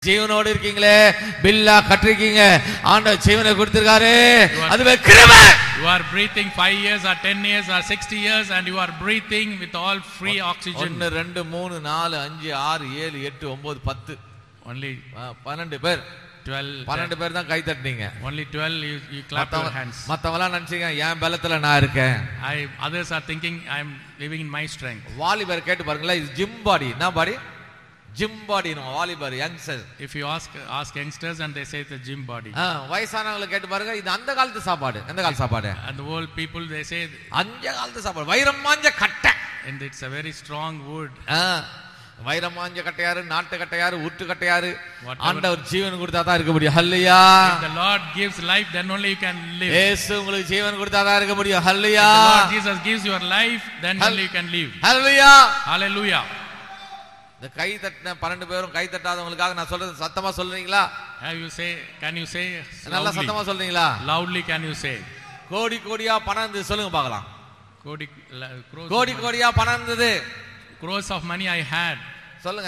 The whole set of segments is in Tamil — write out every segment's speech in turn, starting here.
ஜீவனோடு இருக்கீங்களே, பில்லா கட்டிருக்கீங்க, ஆண்டவர் ஜீவனை கொடுத்திருக்காரு, அதுவே கிருபை. You are breathing 5 years or 10 years or 60 years and you are breathing with all free oxygen. 1 2 3 4 5 6 7 8 9 10 only 12 பேர் 12 பேர் தான் கை தட்டினீங்க. Only 12 you clap your hands. மத்தவலாம் நினைச்சீங்க என் பலத்துல நான் இருக்கேன். Others are thinking I am living in my strength. வாலிபர் கேட்டு பாருங்களா, இது ஜிம் பாடி. என்ன பாடி? Gym body. நம்ம வாலிபர் youngsters, if you ask youngsters and they say it's a gym body. வயசானவங்களை கேட்டு பாருங்க, இது அந்த காலத்து சாப்பாடு. எந்த கால சாப்பாடு? And the old people they say அந்த காலத்து சாப்பாடு, வைரம் மாஞ்ச கட்டை. and it's a very strong wood. வைரம் மாஞ்ச கட்டையாரு, நாட்டு கட்டையாரு, உட்டு கட்டையாரு, ஆண்டவர் ஜீவன் கொடுத்தா தான் இருக்க முடியும். ஹல்லேலூயா. If the Lord gives life, then only you can live. இயேசு உங்களுக்கு ஜீவன் கொடுத்தா தான் இருக்க முடியும். ஹல்லேலூயா. If the Lord Jesus gives your life, then only you can live. Hallelujah. Hallelujah. இந்த கை தட்டின 12 பேரும் கை தட்டாதவங்களுக்காக நான் சொல்றது சத்தமா சொல்றீங்களா? Can you say நல்லா சத்தமா சொல்றீங்களா? Loudly can you say? கோடி கோடியா பணம் இருந்தது, சொல்லுங்க பார்க்கலாம். crores கோடி கோடியா பணம் இருந்தது. crores of money I had. சொல்லுங்க.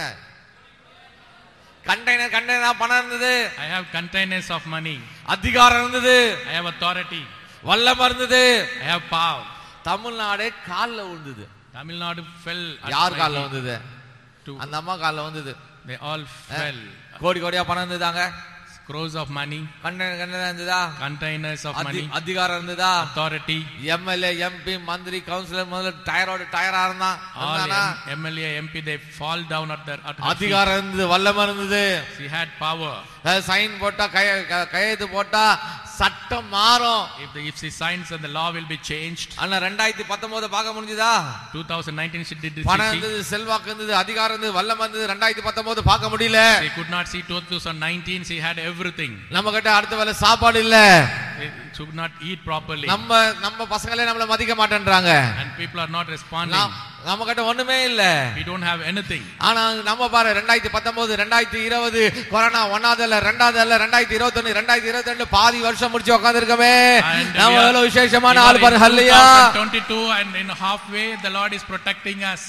கண்டெய்னரா பணம் இருந்தது. I have containers of money. அதிகாரம் இருந்தது. I have authority. வல்லமை இருந்தது. I have power. தமிழ்நாடே கால்ல விழுந்தது. Tamil Nadu fell. யார் கால்ல வந்தது? அந்த அம்மா கால்ல வந்தது. They all fell. கோடி கோடியா பணம் இருந்ததாங்க. crores of money. கண்டெய்னர் இருந்ததா? containers of money. அதிகாரம் இருந்ததா? authority. எம்எல்ஏ எம்பி மந்திரி கவுன்சிலர் முதல்ல டயரா இருந்தான். all MLA MP they fall down at their அதிகாரம் இருந்தது, வல்லமை இருந்தது. she had power. சைன் போட்டா கையெழுத்து போட்டா சட்டம் மாறும். if she signs and the law will be changed. ஆனா 2019 பார்க்க முடிஞ்சதா? 2019 she did. பணம் இருந்தது, செல்வாக்கு இருந்தது, அதிகாரம் இருந்தது, வல்லமை இருந்தது. 2019 பார்க்க முடியல. she could not see 2019. she had everything. நம்ம கிட்ட அடுத்த வேளை சாப்பாடு இல்ல. she could not eat properly. நம்ம பசங்களே நம்மள மதிக்க மாட்டேன்றாங்க. and people are not responding. நம்ம கிட்ட ஒண்ணுமே இல்ல. we don't have anything. ஆனா நம்ம பாரு 2019 2020 கொரோனா ஒன்னாவது இல்ல, ரெண்டாவது இல்ல, 2021 2022 பாதி வருஷம் முடிச்சு உட்கார்ந்திருக்கமே. நாம எவ்வளவு விசேஷமான ஆள் பாரு. ஹல்லேலூயா. 2022 and in halfway the Lord is protecting us.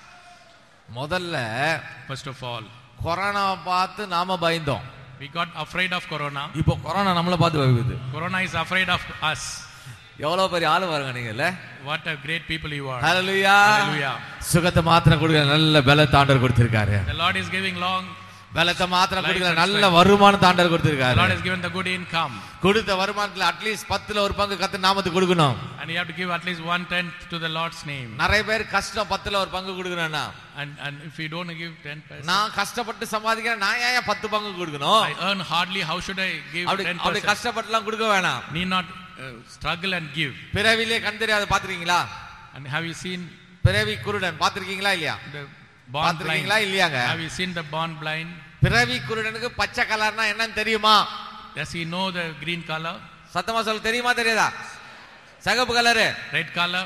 முதல்ல first of all கொரோனா பார்த்து நாம பயந்தோம். we got afraid of corona. இப்போ கொரோனா நம்மள பார்த்து பயப்படுது. corona is afraid of us. எவ்வளவு பெரிய ஆளு பாருங்க நீங்கல்ல. what a great people you are. Hallelujah. hallelujah. சுகத்தை மாத்திரம் கொடுக்க நல்ல பலத்தை ஆண்டவர் கொடுத்திருக்காரு. the Lord is giving long பலத்தை மாத்திரம் கொடுக்க நல்ல வருமானத்தை ஆண்டவர் கொடுத்திருக்காரு. the Lord has given the good income. கொடுத்த வருமானத்துல அட்லீஸ்ட் 10ல ஒரு பங்கு கர்த்தர் நாமத்துக்கு கொடுக்கணும். and you have to give at least 1/10 to the Lord's name. நிறைய பேர் கஷ்டம் 10ல ஒரு பங்கு கொடுக்கறேன்னா, and if you don't give 10%, நான் கஷ்டப்பட்டு சம்பாதிக்கிறேன், நான் ஏன் 10 பங்கு கொடுக்கணும்? I earn hardly, how should I give 10%? அப்படி கஷ்டப்பட்டுலாம் கொடுக்க வேணாம். need not struggle and give. பிறவிலே கண் தெரியாத பாத்துறீங்களா? and have you seen பிறவி குருடன் பாத்துறீங்களா இல்லையா? the born blind இல்லையாங்க? have you seen the born blind? பிறவி குருடனுக்கு பச்சை கலர்னா என்னன்னு தெரியுமா? does he know the green color? சத்தமா சொல்ல தெரியுமா தெரியாதா? சிகப்பு கலர், red color,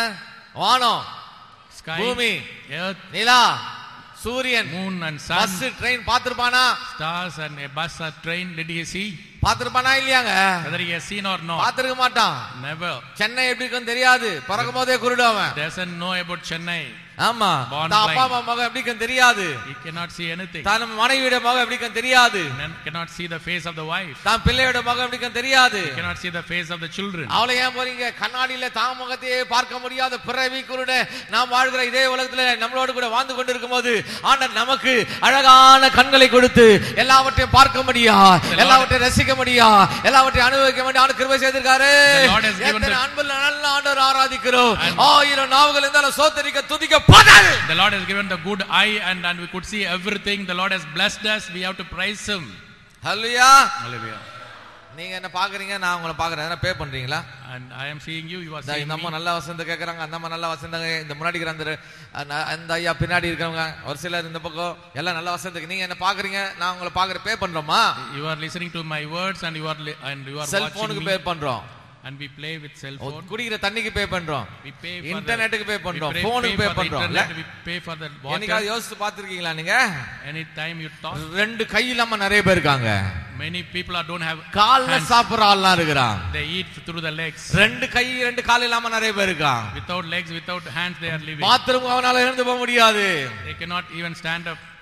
வானம், sky, பூமி, earth, நிலா, சூரியன், moon and sun, bus train பாத்துருப்பானா? stars and a bus or train, did he see? பாத்துருப்பானா இல்லையாங்க? whether he has seen or not? பாத்துருக்க மாட்டான். never. சென்னை எப்படி இருக்குன்னு தெரியாது, பிறக்கும் போதே குருடவன். doesn't know about Chennai. ஆமா, அப்பா அம்மா முகம் எப்படி இருக்குன்னு தெரியாது. he cannot see anything. தான் மனைவியோட முகம் எப்படி இருக்குன்னு தெரியாது. cannot see the face of the wife. தான் பிள்ளையோட முகம் எப்படி இருக்குன்னு தெரியாது. cannot see the face of the children. அவளை ஏன் போறீங்க? கண்ணாடியில தான் முகத்தையே பார்க்க முடியாத பிறவி குருடன் நாம் வாழ்கிற இதே உலகத்துல நம்மளோடு கூட வாழ்ந்து கொண்டு இருக்கும்போது ஆண்டவர் நமக்கு அழகான கண்களை கொடுத்து எல்லாவற்றையும் பார்க்க முடியா, எல்லாவற்றையும் ரசிக்க முடியா, எல்லாவற்றையும் அனுபவிக்க முடியா கிருபை செய்திருக்காரு. எத்தனை அன்புள்ள நல்ல ஆண்டவர் ஆராதிக்கிறோம். 1000 நாவுகள் இருந்தாலும் சோத்தரிக்க துதிக்க பதல். the Lord has given the good eye and we could see everything. the Lord has blessed us. we have to praise him. Hallelujah. hallelujah. நீங்க என்ன பாக்குறீங்க, நான் உங்களை பாக்குறேன். என்ன பே பண்றீங்களா? and I am seeing you, you are seeing me. நம்ம நல்ல வசந்த கேக்குறாங்க, அந்த அம்மா நல்ல வசந்தங்க, இந்த முன்னாடி இருக்கிற அந்த ஐயா பின்னாடி இருக்கவங்க ஒரு சிலர் இந்த பக்கம் எல்லாம் நல்ல வசந்தக்கு. நீங்க என்ன பாக்குறீங்க, நான் உங்களை பாக்குறேன். பே பண்றோமா? you are listening to my words and you are செல்போனுக்கு பே பண்றோம். and we play with cell phone. குடிக்கிற தண்ணிக்கு பே பண்றோம், we pay for இன்டர்நெட்டுக்கு பே பண்றோம், போனுக்கு பே பண்றோம். we pay for the water. என்னைக்காவது யோசிச்சு பாத்துருக்கீங்களா நீங்க? any time you talk, ரெண்டு கை இல்லாம நிறைய பேர் இருக்காங்க. many people don't have கால்ல சாப்பிடுற ஆள்லாம் இருக்கிறான். they eat through the legs. ரெண்டு கை ரெண்டு கால் இல்லாம நிறைய பேர் இருக்கான். without legs, without hands they are living. Bathroom அவனால எழுந்து போக முடியாது. they cannot even stand up.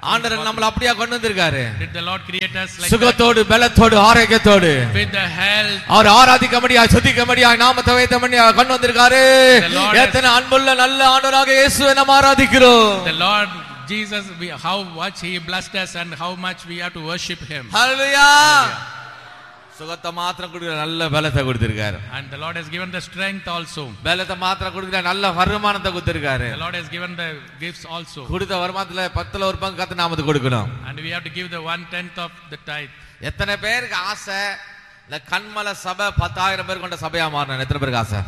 ஆண்டவர் நம்மள அப்படியே கொண்டு வந்திருக்காரு. Did the Lord create us like சுகத்தோடு பலத்தோடு ஆரோக்கியத்தோடு with the health? அவர் ஆராதிக்கமடியா சுத்திக்கமடியா நாமத்தை வைத்தமடியா கொண்டு வந்திருக்காரு. எத்தனை அன்புள்ள நல்ல ஆண்டவராக இயேசுவை நாம் ஆராதிக்கிறோம். The Lord Jesus, how much he blessed us and how much we have to worship him. Hallelujah. சுகத்தை மாத்திரம் கொடுக்கிற நல்ல பலத்தை கொடுத்திருக்காரு. And the Lord has given the strength also. பலத்தை மாத்திரம் கொடுக்கிற நல்ல வருமானத்தை கொடுத்திருக்காரு. The Lord has given the gifts also. கொடுத்த வருமானத்துல 10ல ஒரு பங்கு கர்த்தர் நாமத்துக்கு கொடுக்கணும். And we have to give the 1/10 of the tithe. எத்தனை பேருக்கு ஆசை இந்த கண்மல சபை 10,000 பேர் கொண்ட சபையா மாறணும்? எத்தனை பேருக்கு ஆசை?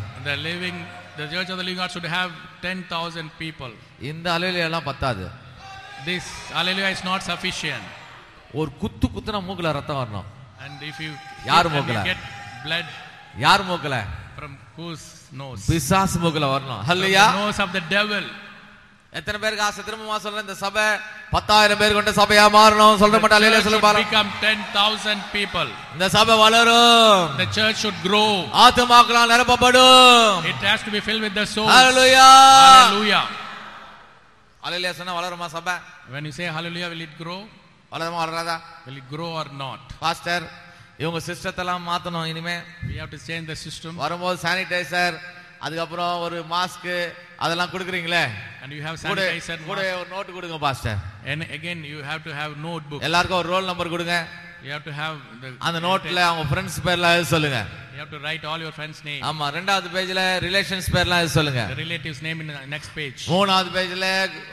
The Church of the Living God should have 10,000 people. இந்த அலையில எல்லாம் பத்தாது. This hallelujah is not sufficient. ஒரு குத்துனா மூக்குல ரத்தம் வரணும். And if you get blood, யார் மூக்குல? from whose nose? பிசாசு மூக்குல வரணும். ஹல்லேலூயா. The nose of the devil. எத்தனை பேருக்கு ஆசை? திரும்பமா சொல்றேன், இந்த சபை 10,000 பேர் கொண்ட சபையா மாறணும். சொல்ற மாட்டா ஹல்லேலூயா சொல்ல பாருங்க. Become 10,000 people. இந்த சபை வளரும். The church should grow. ஆத்துமாக்களால் நிரப்பப்படும். It has to be filled with the souls. Hallelujah. Hallelujah. ஹல்லேலூயா சொன்னா வளருமா சபை? When you say hallelujah, will it grow? வளருமா வளராதா? Will it grow or not? Pastor, இவங்க சிஸ்டத்தெல்லாம் மாத்தணும். இனிமே we have to change the system. வரும்போது சானிடைசர், அதுக்கப்புறம் ஒரு மாஸ்க் அதெல்லாம் கொடுக்குறீங்களே, and you have sanitizer, கூட ஒரு நோட் கொடுங்க pastor. and again you have to have notebook. எல்லாருக்கும் ஒரு ரோல் நம்பர் கொடுங்க. you have to have அந்த நோட்ல அவங்க ஃப்ரெண்ட்ஸ் பேர்லாம் எழுத சொல்லுங்க. you have to write all your friends name. ஆமா, ரெண்டாவது பேஜ்ல ரிலேஷன்ஸ் பேர்லாம் எழுத சொல்லுங்க. the relatives name in the next page. மூணாவது பேஜ்ல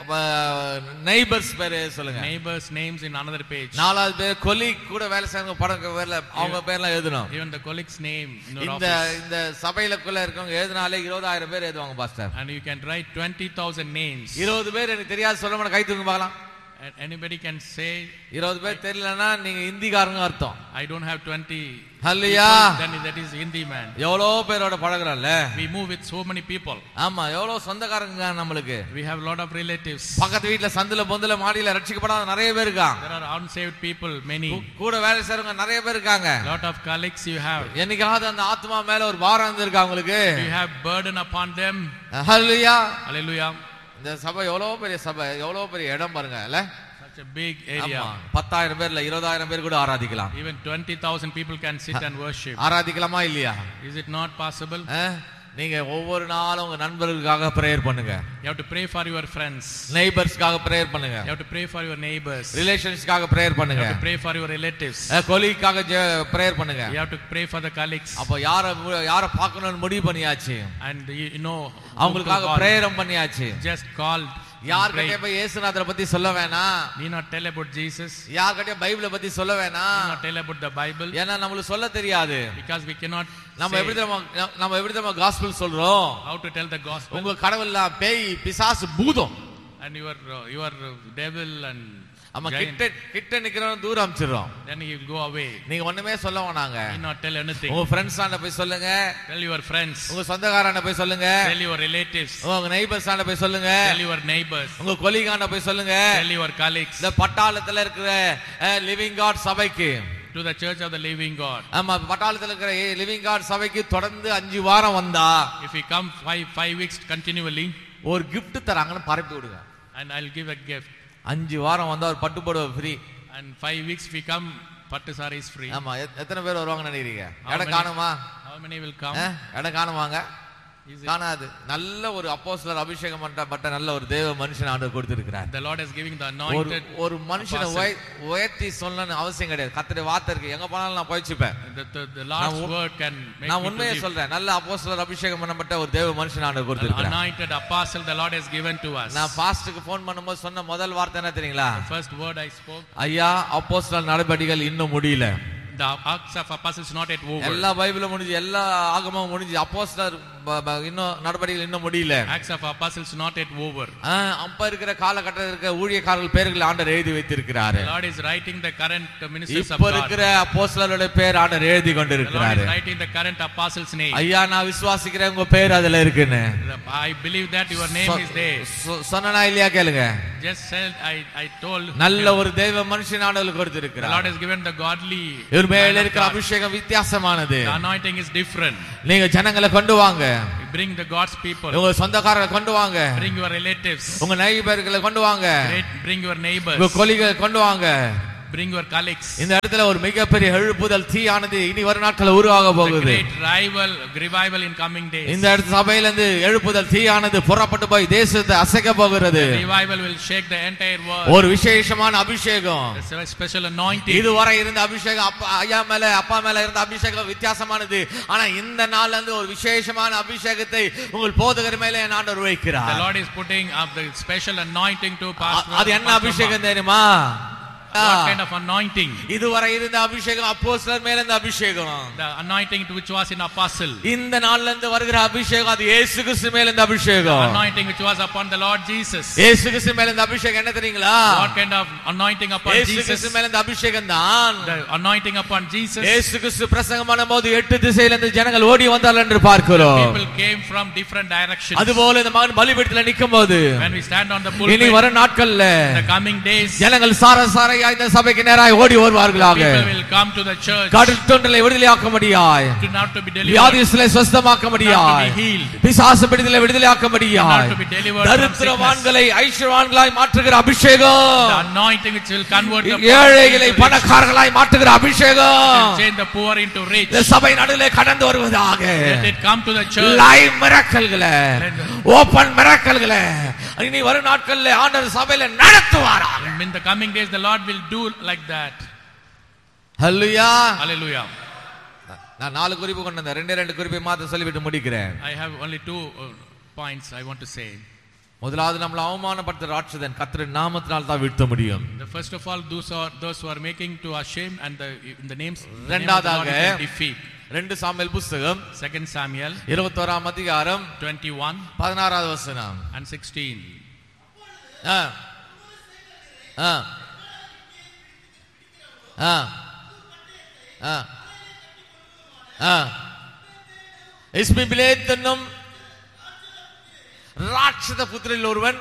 நெய்பர்ஸ் பேர் எழுத சொல்லுங்க. neighbors names in another page. நாலாவது பேர் கொலீக், கூட வேலை செய்றவங்க படம் பேர்ல அவங்க பேர்லாம் எழுதணும். even the colleague's name in your இந்த office. இந்த சபையிலக்குள்ள இருக்கவங்க எழுதினாலே 20,000 பேர் எழுதுவாங்க pastor. and you can write 20,000 names. 20 பேர் எனக்கு தெரியாது சொல்ல மாட்டேன், கை தூக்குங்க பார்க்கலாம். and anybody can say 20 பேர் தெரியலனா நீங்க ஹிந்திக்காரங்க அர்த்தம். I don't have 20. Hallelujah. then that is Hindi man. எவ்வளோ பேரோட பழகுறோம்ல. we move with so many people. ஆமா, எவ்வளோ சொந்தக்காரங்க நம்மளுக்கு. we have a lot of relatives. பக்கத்து வீட்ல சந்துல பொந்துல மாடியில ரட்சிக்கப்படாத நிறைய பேர் இருக்காங்க. there are unsaved people many. கூட வேலை செய்றவங்க நிறைய பேர் இருக்காங்க. lot of colleagues you have. என்னைக்காவது அந்த ஆத்மா மேல ஒரு பாரம் இருந்திருக்கா உங்களுக்கு? you have burden upon them. Hallelujah. hallelujah. இந்த சபை எவ்வளவு பெரிய சபை, எவ்வளவு பெரிய இடம் பாருங்கல. such a big area. 10,000 பேர்ல 20,000 பேர் கூட ஆராதிக்கலாம். even 20,000 people can sit and worship. ஆராதிக்கலாமா இல்லையா? is it not possible? நீங்க ஒவ்வொரு நாளும் உங்க நண்பர்களுக்காக பிரேயர் பண்ணுங்க. you have to pray for your friends. நெய்பர்ஸ்க்காக prayer பண்ணுங்க. you have to pray for your neighbors. ரிலேஷன்ஸ்க்காக prayer பண்ணுங்க. you have to pray for your relatives. கொலீக்காக prayer பண்ணுங்க. you have to pray for the colleagues. அப்ப யார பார்க்கணும்னு முடிவு பண்ணியாச்சு. and you know அவங்களுக்காக பிரேயர் பண்ணியாச்சு. just called. யார்கிட்ட போய் இயேசுநாதரை பத்தி சொல்ல வேணாம். need not tell about Jesus. யார்கிட்ட பைபிளை பத்தி சொல்ல வேணாம். need not tell about the Bible. ஏன்னா நமக்கு சொல்ல தெரியாது. because we cannot நம்ம எப்படி நம்ம காஸ்பல் சொல்றோம்? how to tell the gospel. உங்க கடவுள்லாம் பேய் பிசாசு பூதம். and your devil and ஆமா, கிட்ட நிக்கிறவன் தூரம் அனுப்பிச்சிரோம். then he will go away. நீங்க ஒண்ணுமே சொல்ல வேணாங்க. need not tell anything. உங்க ஃப்ரெண்ட்ஸாண்ட போய் சொல்லுங்க. tell your friends. உங்க சொந்தக்காரண்ட போய் சொல்லுங்க. tell your relatives. உங்க நெய்பர்ஸாண்ட போய் சொல்லுங்க. tell your neighbors. உங்க கொலீகாண்ட போய் சொல்லுங்க. tell your colleagues. இந்த பட்டாளத்துல இருக்கிற லிவிங் காட் சபைக்கு, to the Church of the Living God. ஆமா, பட்டாளத்துல இருக்கிற லிவிங் காட் சபைக்கு தொடர்ந்து 5 வாரம் வந்தா, if we come 5 weeks continually, ஒரு gift தராங்கன்னு பரப்பி விடுங்க. and I'll give a gift. 5 வாரம் வந்தா ஒரு பட்டு புடவை free. and 5 weeks we come, pattu sarees free. ஆமா, எத்தனை பேர் வருவாங்கன்னு நினைக்கிறீங்க? இடம் காணுமா? how many will come? இடம் காணுவாங்க? காணாது. நல்ல ஒரு அப்போஸ்தலர் அபிஷேகம் பண்ணப்பட்ட நல்ல ஒரு தேவ மனுஷன் ஆண்டவர் கொடுத்திருக்கிறார். the Lord is giving the anointed. ஒரு மனுஷனை உயர்த்தி சொல்லணும்னு அவசியம் கிடையாது. கர்த்தருடைய வார்த்தை இருக்கு, எங்க போனாலும் நான் போய்ச்சிப்பேன். the Lord's word can make நான் உண்மையை சொல்றேன். நல்ல அப்போஸ்தலர் அபிஷேகம் பண்ணப்பட்ட ஒரு தேவ மனுஷன் ஆண்டவர் கொடுத்திருக்கிறார். anointed apostle the Lord has given to us. நான் பாஸ்டருக்கு ஃபோன் பண்ணும்போது சொன்ன முதல் வார்த்தை என்ன தெரியுங்களா? the first word I spoke, ஐயா, அப்போஸ்தலர் நடபடிகள் இன்னும் முடியல. the acts of apostles not yet over. எல்லா பைபிளும் முடிஞ்சு, எல்லா ஆகமமும் முடிஞ்சு, அப்போஸ்தலர் இன்னும் நடபடிகள் இன்னும் முடியல. acts of apostles not yet over. அப்ப இருக்கிற காலகட்டத்தில் இருக்கிற ஊழியக்காரர்கள் பேர்கள் ஆண்டவர் எழுதி வைத்திருக்கிறார். the Lord is writing the current ministers of இப்ப God. இருக்கிற அப்போஸ்தலரோட பேர் ஆண்டவர் எழுதி கொண்டிருக்கிறார். the Lord is writing the current apostles name. ஐயா, நான் விசுவாசிக்கிறேன் உங்க பேர் அதுல இருக்குன்னு. I believe that your name is there. சொன்னனா இல்லையா கேளுங்க. just said I told. நல்ல ஒரு தெய்வ மனுஷன் ஆண்டவர் கொடுத்திருக்கிறார். the Lord has given the godly. இவர் மேல இருக்கிற அபிஷேகம் வித்தியாசமானது. the anointing is different. நீங்க ஜனங்களை கொண்டு வாங்க. Bring the God's people. உங்க சொந்தக்காரரை கொண்டு வாங்க. Bring your relatives. உங்க நெய்பர்களை கொண்டு வாங்க. Bring your neighbors. உங்க கொலீகளை கொண்டு வாங்க. Bring your colleagues. இந்த இடத்துல ஒரு மிகப்பெரிய எழுப்புதல் தீயானது இனி வரும் நாட்களில் உருவாக போகுது. Great revival in coming days. இந்த இடத்து சபையில இருந்து எழுப்புதல் தீயானது புறப்பட்டு போய் தேசத்தை அசைக்க போகிறது. Revival will shake the entire world. ஒரு விசேஷமான அபிஷேகம். A special anointing. இதுவரை இருந்த அபிஷேகம் ஐயா மேல அப்பா மேல இருந்த அபிஷேகம் வித்தியாசமானது. ஆனா இந்த நாள்ல இருந்து ஒரு விசேஷமான அபிஷேகத்தை உங்கள் போதகர் மேல ஆண்டவர் வைக்கிறார். The Lord is putting up the special anointing to pastor. அது என்ன அபிஷேகம் தெரியுமா? What kind of anointing? இதுவரை இருந்த அபிஷேகம் அப்போஸ்தலர் மேல இருந்த அபிஷேகம். The anointing which was in apostle. இந்த நாள்ல இருந்து வருகிற அபிஷேகம் அது இயேசு கிறிஸ்து மேல இருந்த அபிஷேகம். Anointing which was upon the Lord Jesus. இயேசு கிறிஸ்து மேல இருந்த அபிஷேகம் என்ன தெரியுங்களா? What kind of anointing upon Jesus? இயேசு கிறிஸ்து மேல இருந்த அபிஷேகம் தான். The anointing upon Jesus. இயேசு கிறிஸ்து பிரசங்கமான போது 8 திசையில இருந்து ஜனங்கள் ஓடி வந்தார்கள் என்று பார்க்கிறோம். People came from different directions. அதுபோல இந்த மகன் பலிபீடத்தில் நிக்கும்போது when we stand on the pulpit இனி வரும் நாட்கள்ல the coming days ஜனங்கள் சாரசாரையா இந்த சபைக்கு நேராக ஓடி வருவார்களாக. people will come to the church கடற்தொண்டலை விடுதலையாக்கும்படியாய், not to be delivered, வியாதிஸ்தலை சுஸ்தமாக்கும்படியாய், பிசாசு பிடித்தலை விடுதலையாக்கும்படியாய், தரித்திரவான்களை ஐஸ்வர்யவான்களாய் மாற்றுகிற அபிஷேகம், the anointing which will convert the ஏழைகளை பணக்காரர்களாய் மாற்றுகிற அபிஷேகம் change the poor into rich. இந்த சபை நடுவிலே கடந்து வருவதாக. Let it come to the church. Live மிராக்கிள்களை, open மிராக்கிள்களை இனி வரும் நாட்களிலே ஆண்டவர் சபையிலே நடத்துவாராக. In the coming days the Lord will do like that. Hallelujah. Hallelujah. நான் 4 குறிப்பு கொண்டு வந்தேன். 2 குறிப்பை மாத்த சொல்லிவிட்டு முடிக்கிறேன். I have only 2 points I want to say. முதலாவது நம்மள அவமானப்படுத்துற ராட்சதன் கர்த்தரின் நாமத்தினால் தான் வீழ்த்த முடியும். The first of all those who are making to ashame and the names இரண்டாவதாக defeat. 2 சாமுவேல் புத்தகம் 2 Samuel 21ஆம் அதிகாரம் 21 16வது வசனம் and 16. இஸ்மிபிலேத் என்னும் ராட்சத புத்திரில் ஒருவன்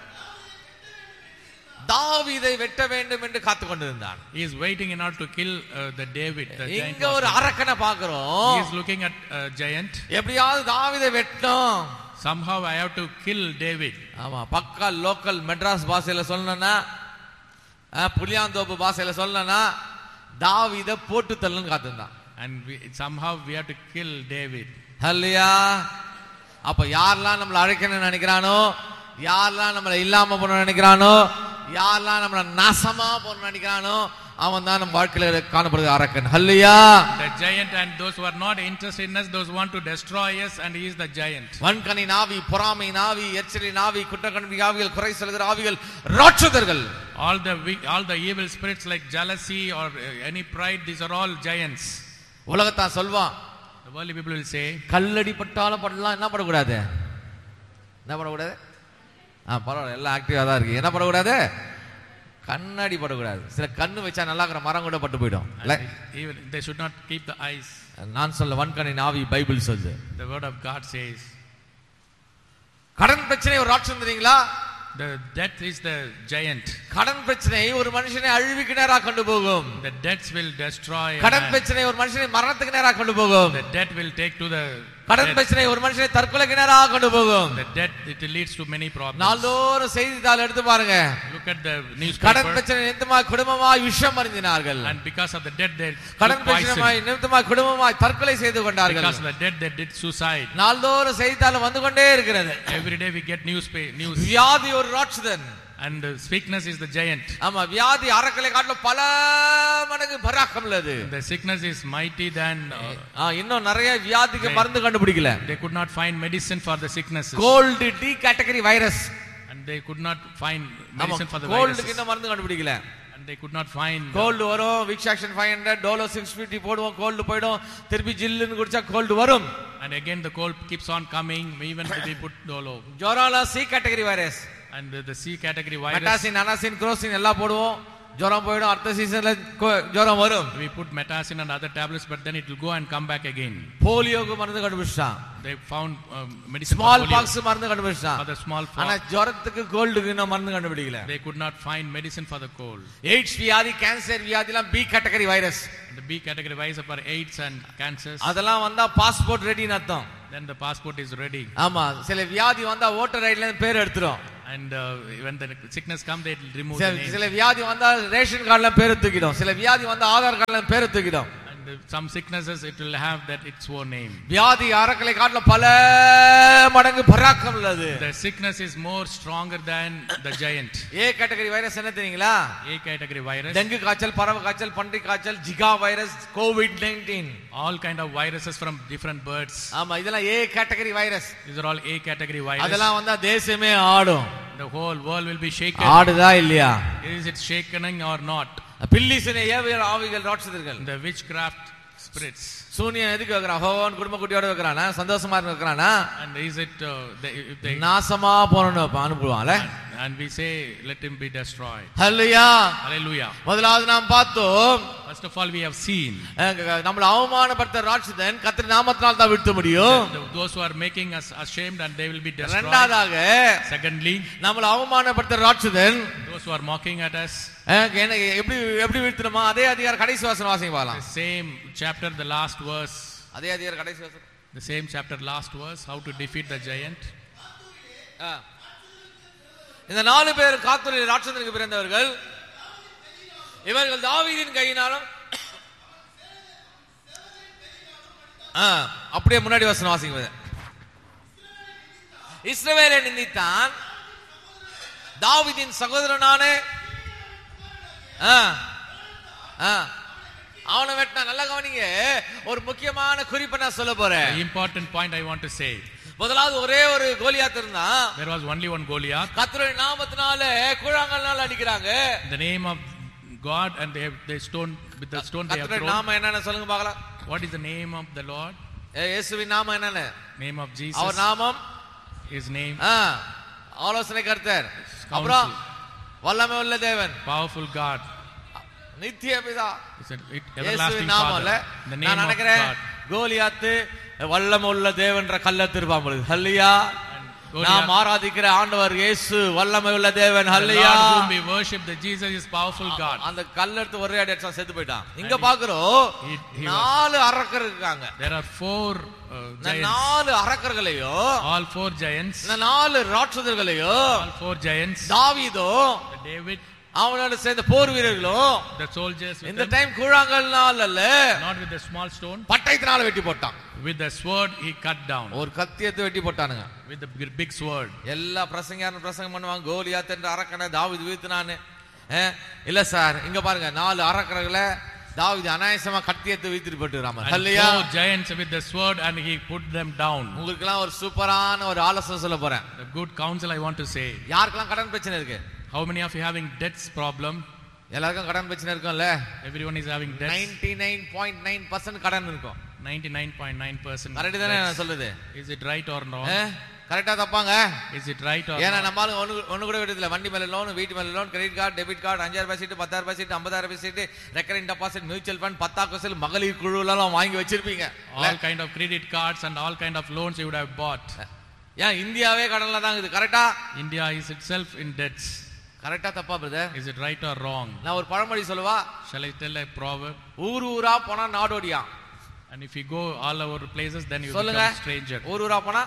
தாவீதை வெட்ட வேண்டும் என்று காத்துக் கொண்டிருந்தான். He is waiting in order to kill the David. இங்க ஒரு அரக்கனை பார்க்கிறோம். He is looking at a giant. எப்படியாவது தாவீதை வெட்டணும். Somehow I have to kill David. ஆமா, பக்கா லோக்கல் மெட்ராஸ் பாஷையில சொல்லணும்னா, புளியாந்தோப்பு பாஷையில சொல்லணும்னா தாவீதை போட்டு தள்ளணும்னு காத்திருந்தான். And somehow we have to kill David. ஹல்லேலூயா. அப்ப யாரெல்லாம் நம்மளை அழைக்கணும்னு நினைக்கிறானோ, யாரெல்லாம் நம்மளை இல்லாம போன நினைக்கிறானோ, யாரெல்லாம் நம்மளை நாசமா போன நினைக்கிறானோ அவன் தான் நம்ம வாழ்க்கையில காணப்படுகிற அரக்கன். ஹல்லேலூயா. The giant and those who are not interested in us, those who want to destroy us, and he is the giant. வன்கனி நாவி, பொறாமை நாவி, எச்சரிக்கை நாவி, குற்றக்கண்பி ஆவிகள், குறை சொல்கிற ஆவிகள், ராட்சதர்கள். All the evil spirits like jealousy or any pride, these are all giants. உலகத்தான் சொல்வான், the worldly people will say, கல்லடி பட்டாலும் படலாம், என்ன படக்கூடாது, என்ன படக்கூடாது, பரவாயில்ல எல்லாம் ஆக்டிவா தான் இருக்கு, என்ன படக்கூடாது, கண்ணாடி படக்கூடாது. சில கண்ணு வச்சா நல்லா இருக்கிற மரம் கூட பட்டு போயிடும். they should not keep the eyes. நான் சொல்ல வன்கனி நாவி பைபிள் சொல்லுது. The word of God says. கடன் பிரச்சனை ஒரு ராட்சதம் தெரியுங்களா? The death is the giant. கடன் பிரச்சனை ஒரு மனுஷனை அழிவுக்கு நேரா கொண்டு போகும். The debts will destroy. கடன் பிரச்சனை ஒரு மனுஷனை மரணத்துக்கு நேரா கொண்டு போகும். The debt will take to the கடன் பிரச்சனை ஒரு மனுஷனை தற்கொலைக்கு நேரா கொண்டு போகும். The debt it leads to many problems. நாள்தோறும் செய்தித்தாள் எடுத்து பாருங்க. Look at the newspaper. கடன் பிரச்சனை நிமித்தமாய் குடும்பமாய் விஷம் அருந்தினார்கள். And because of the debt they கடன் பிரச்சனை நிமித்தமாய் குடும்பமாய் தற்கொலை செய்து கொண்டார்கள். Because of the debt they did suicide. நாள்தோறும் செய்தித்தாள் வந்து கொண்டே இருக்கிறது. Every day we get news. வியாதி ஒரு ராட்சதன். And the sickness is the giant. ஆமா, வியாதி அரக்கலை காட்டிலும் பல மடங்கு பராக்கம் உள்ளது. The sickness is mighty than இன்னும் நிறைய வியாதிக்கு மருந்து கண்டுபிடிக்கல. They could not find medicine for the sicknesses. Gold D category virus. And they could not find medicine for the virus. கோல்டுக்கு இன்னும் மருந்து கண்டுபிடிக்கல. And they could not find. Gold வரும், விக்ஸ் ஆக்ஷன் 500, டோலோ 650 போடுவோம், கோல்ட் போய்டும், திருப்பி ஜில்லுன்னு குடிச்சா கோல்ட் வரும். And again the cold keeps on coming even if we put dolo. ஜொரால C category virus. And the C category virus. Metacin, Anacin, குரோசின் எல்லாம் போடுவோம், ஜொரம் போய்டும், அடுத்த சீசன்ல ஜொரம் வரும். We put metacin and other tablets, but then it will go and come back again. போலியோக்கு மருந்து கண்டுபிடிச்சான். They found medicine small for polio. pox மருந்து கண்டுபிடிச்சான். For the small pox. ஆனா ஜொரத்துக்கு கோல்டுக்கு இன்னும் மருந்து கண்டுபிடிக்கல. They could not find medicine for the cold. AIDS வியாதி, கேன்சர் வியாதி எல்லாம் B category virus. The B category virus for AIDS and cancers. அதெல்லாம் வந்தா பாஸ்போர்ட் ரெடின்னு அர்த்தம். then the passport is ready. ஆமா, சில வியாதி வந்தா ஓட்டர் ஐடில இருந்து பேர் எடுத்துரும். And when the sickness come, they will remove the name. சில வியாதி வந்தா ரேஷன் கார்டுல பேர் தூக்கிடும். சில வியாதி வந்தா ஆதார் கார்டுல பேர் தூக்கிடும். Some sicknesses it will have that its own name. வியாதி அரக்கலை காட்டுல பல மடங்கு பராக்கிரம் உள்ளது. The sickness is more stronger than the giant. A category virus என்ன தெரியுங்களா? A category virus. டெங்கு காய்ச்சல், பறவை காய்ச்சல், பன்றி காய்ச்சல், Zika virus, COVID-19. All kind of viruses from different birds. ஆமா, இதெல்லாம் ஏ category virus. These are all A category virus. அதெல்லாம் வந்தா தேசமே ஆடும். The whole world will be shaken. ஆடுதா இல்லையா? Is it shaking or not? பில்லிசனை ஏவியல் ஆவிகள் ராட்சதர்கள். The witchcraft spirits. சூனியன் எதுக்கு வைக்கிறான்? ஹோவன் குடும்ப குட்டியோட வைக்கிறானா? சந்தோஷமா இருக்க வைக்கிறானா? And is it if they நாசமா போறன்னு அனுப்புவான்ல. and we say let him be destroyed. Hallelujah. Hallelujah. முதலாவது நாம் பார்த்தோம், First of all we have seen நம்மள அவமானப்படுத்த ராட்சதன் கர்த்தர் நாமத்தினால் தான் விட்டு முடியும். those who are making us ashamed and they will be destroyed. இரண்டாவதாக Secondly, நம்மள அவமானப்படுத்த ராட்சதன் those who are mocking at us, எப்படி வீழ்த்தணுமா? அதே அதிகாரம் கடைசி வசனம் வாசிங்க பார்க்கலாம். the same chapter, the last verse. அதே அதிகாரம் கடைசி வசனம். The same chapter, last verse, how to defeat the giant. இந்த 4 பேர் காத்தூரில் ராட்சதனுக்கு பிறந்தவர்கள். இவர்கள் தாவீதின் கையினாலும் அப்படியே முன்னாடி வசனம் வாசிங்க. இஸ்ரவேலை நிந்தித்தான், தாவீதின் சகோதரனான அவனை வெட்டினா. நல்ல கவனிங்க, ஒரு முக்கியமான குறிப்பை நான் சொல்ல போறேன். Important point I want to say. முதலாவது ஒரே ஒரு கோலியாத் இருந்தான். There was only one Goliath. கர்த்தருடைய நாமத்தினால கூழாங்கல்னால அடிக்கறாங்க. The name of God and they stone with the stone they have thrown. கர்த்தருடைய நாமம் என்னன்னு சொல்லுங்க பார்க்கலாம். What is the name of the Lord? இயேசுவின் நாமம் என்னன்னு? Name of Jesus. அவர் நாமம், his name. ஆலோசனை கர்த்தர், அப்புறம் வல்லமை உள்ள தேவன், powerful God, நித்திய பிதா. everlasting Father. The name of God. Goliath வல்லமை உள்ள தேவன்ற கல்ல திருப்பாம்பொழுது. ஹல்லேலூயா. நாம் ஆராதிக்கிற ஆண்டவர் இயேசு வல்லமை உள்ள தேவன். ஹல்லேலூயா. The Lord whom we worship, the Jesus is powerful God. அந்த கல்ல எடுத்து ஒரே அடி அடிச்சா செத்து போய்ட்டான். இங்க பாக்குறோம் 4 அரக்கர் இருக்காங்க. There are 4 giants. 4 அரக்கர்களையோ, all 4 giants, 4 ராட்சதர்களையோ, all 4 giants, தாவீதோ, David, அவனோட சேர்ந்த போர் வீரர்களும், the soldiers, இந்த டைம் கூழாங்கல்னால அல்ல, not with the small stone, பட்டயத்தினால வெட்டி போட்டான். with the sword he cut down. ஒரு கத்தியத்தை வெட்டி போட்டானுங்க. with the big sword. எல்லா பிரசங்கயாரும் பிரசங்கம் பண்ணுவாங்க, கோலியாத் என்ற அரக்கனை தாவீது வீழ்த்தினானே. இல்ல சார், இங்க பாருங்க, 4 அரக்கர்களை தாவீது அநாயசமா கத்தியத்தை வீழ்த்திட்டு போட்டுறாம. ஹல்லேலூயா. 4 giants with the sword and he put them down. உங்களுக்கெல்லாம் ஒரு சூப்பரான ஒரு ஆலோசனை சொல்ல போறேன். The good counsel I want to say. யாருக்கெல்லாம் கடன் பிரச்சனை இருக்கு? How many of you having debts problem? எல்லாருக்கும் கடன் பிரச்சனை இருக்கும்ல. Everyone is having debts. 99.9% கடன் இருக்கும். 99.9%. கரெக்ட் தானே நான் சொல்றது? Is it right or wrong? கரெக்டா தப்பாங்க? Is it right or ஏன்னா not? நம்மால ஒண்ணு கூட விடுறதில்ல. வண்டி மேல லோன், வீட்டு மேல loan, credit card, debit card, 5000 சீட்டு, 10000 சீட்டு, 50000 சீட்டு, ரெக்கரிங் டெபாசிட், மியூச்சுவல் ஃபண்ட், 10,000 மகளிர் குழுலாம் வாங்கி வச்சிருப்பீங்க. All kind of credit cards and all kind of loans you would have bought. ஏன் இந்தியாவே கடன்ல தான் இருக்குது. கரெக்டா? India is itself in debts. கரெக்டா தப்பா brother? Is it right or wrong? நான் ஒரு பழமொழி சொல்லவா? Shall I tell a proverb? ஊரா போனா நாடோடியா. And if you go all over places then you சொல்லுங்க, become stranger. ஊரா போனா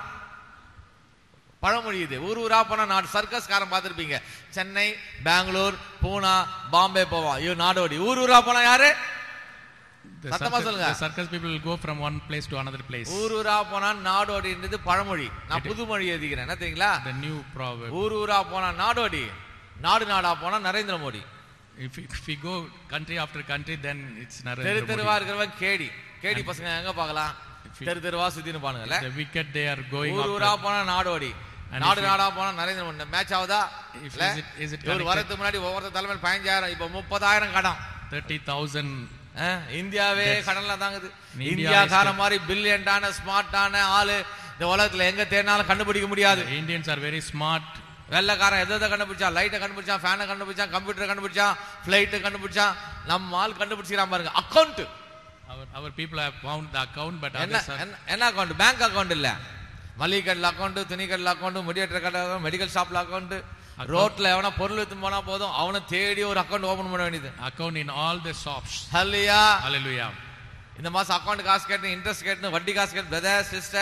பழமொழி இது. ஊரா போனா நாடு. சர்க்கஸ் காரன் பார்த்திருப்பீங்க, சென்னை, பெங்களூர், பூனா, பாம்பே போவான், ஐயோ நாடோடி. ஊரா போனா யாரு? சத்தமா சொல்லுங்க. The circus people will go from one place to another place. ஊரா போனா நாடோடின்றது பழமொழி. நான் புது மொழி எழுதிக்கிறேன். என்ன தெரியுங்களா? The new proverb. ஊரா போனா நாடோடி, நாடு நாடா போனா Narendra Modi. If we go country after country then it's தெரு Narendra தெருவா Modi. இருக்கிறவன் கேடி. கேடி பசங்க எங்க பார்க்கலாம்? தெரு தெருவா சுத்தின்னு பானுங்கல்ல. The wicked they are going ஊரா after. போனா நாடோடி, நாடு நாடா போனா நரேந்திர மோடி. மேட்ச் ஆகுதா? Is it ஒரு வரதுக்கு முன்னாடி ஒவ்வொரு தலைமையில் 15,000, இப்ப 30,000 கடன். 30,000. இந்தியாவே கடன்ல தாங்குது. India இந்தியாக்கார மாதிரி பில்லியன்டான ஸ்மார்ட்டான ஆளு இந்த உலகத்துல எங்க தேடினாலும் கண்டுபிடிக்க முடியாது. Indians are very smart. வெள்ளக்காரன் எதை கண்டுபிடிச்சான்? லைட்டை கண்டுபிடிச்சான், ஃபேனை கண்டுபிடிச்சான், கம்ப்யூட்டர் கண்டுபிடிச்சான், பிளைட் கண்டுபிடிச்சான். நம்ம ஆள் கண்டுபிடிச்சிக்கிறான் பாருங்க. Account, Our people have found the account but என்ன அக்கௌண்ட்? பேங்க் அக்கௌண்ட் இல்ல, மளிகை கடையில் அக்கௌண்ட், துணி கடையில் அக்கௌண்ட், முடியேற்ற கடை, மெடிக்கல் ஷாப்ல அக்கௌண்ட், ரோட்ல எவனா பொருள் எடுத்து போனா போதும் அவனை தேடி ஒரு அக்கௌண்ட் ஓபன் பண்ண வேண்டியது. account in all the shops. Hallelujah. Hallelujah. இந்த மாசம் அக்கௌண்ட் காசு கேட்டு, இன்ட்ரெஸ்ட் கேட்டு, வட்டி காசு கேட்டு, பிரதர் சிஸ்டர்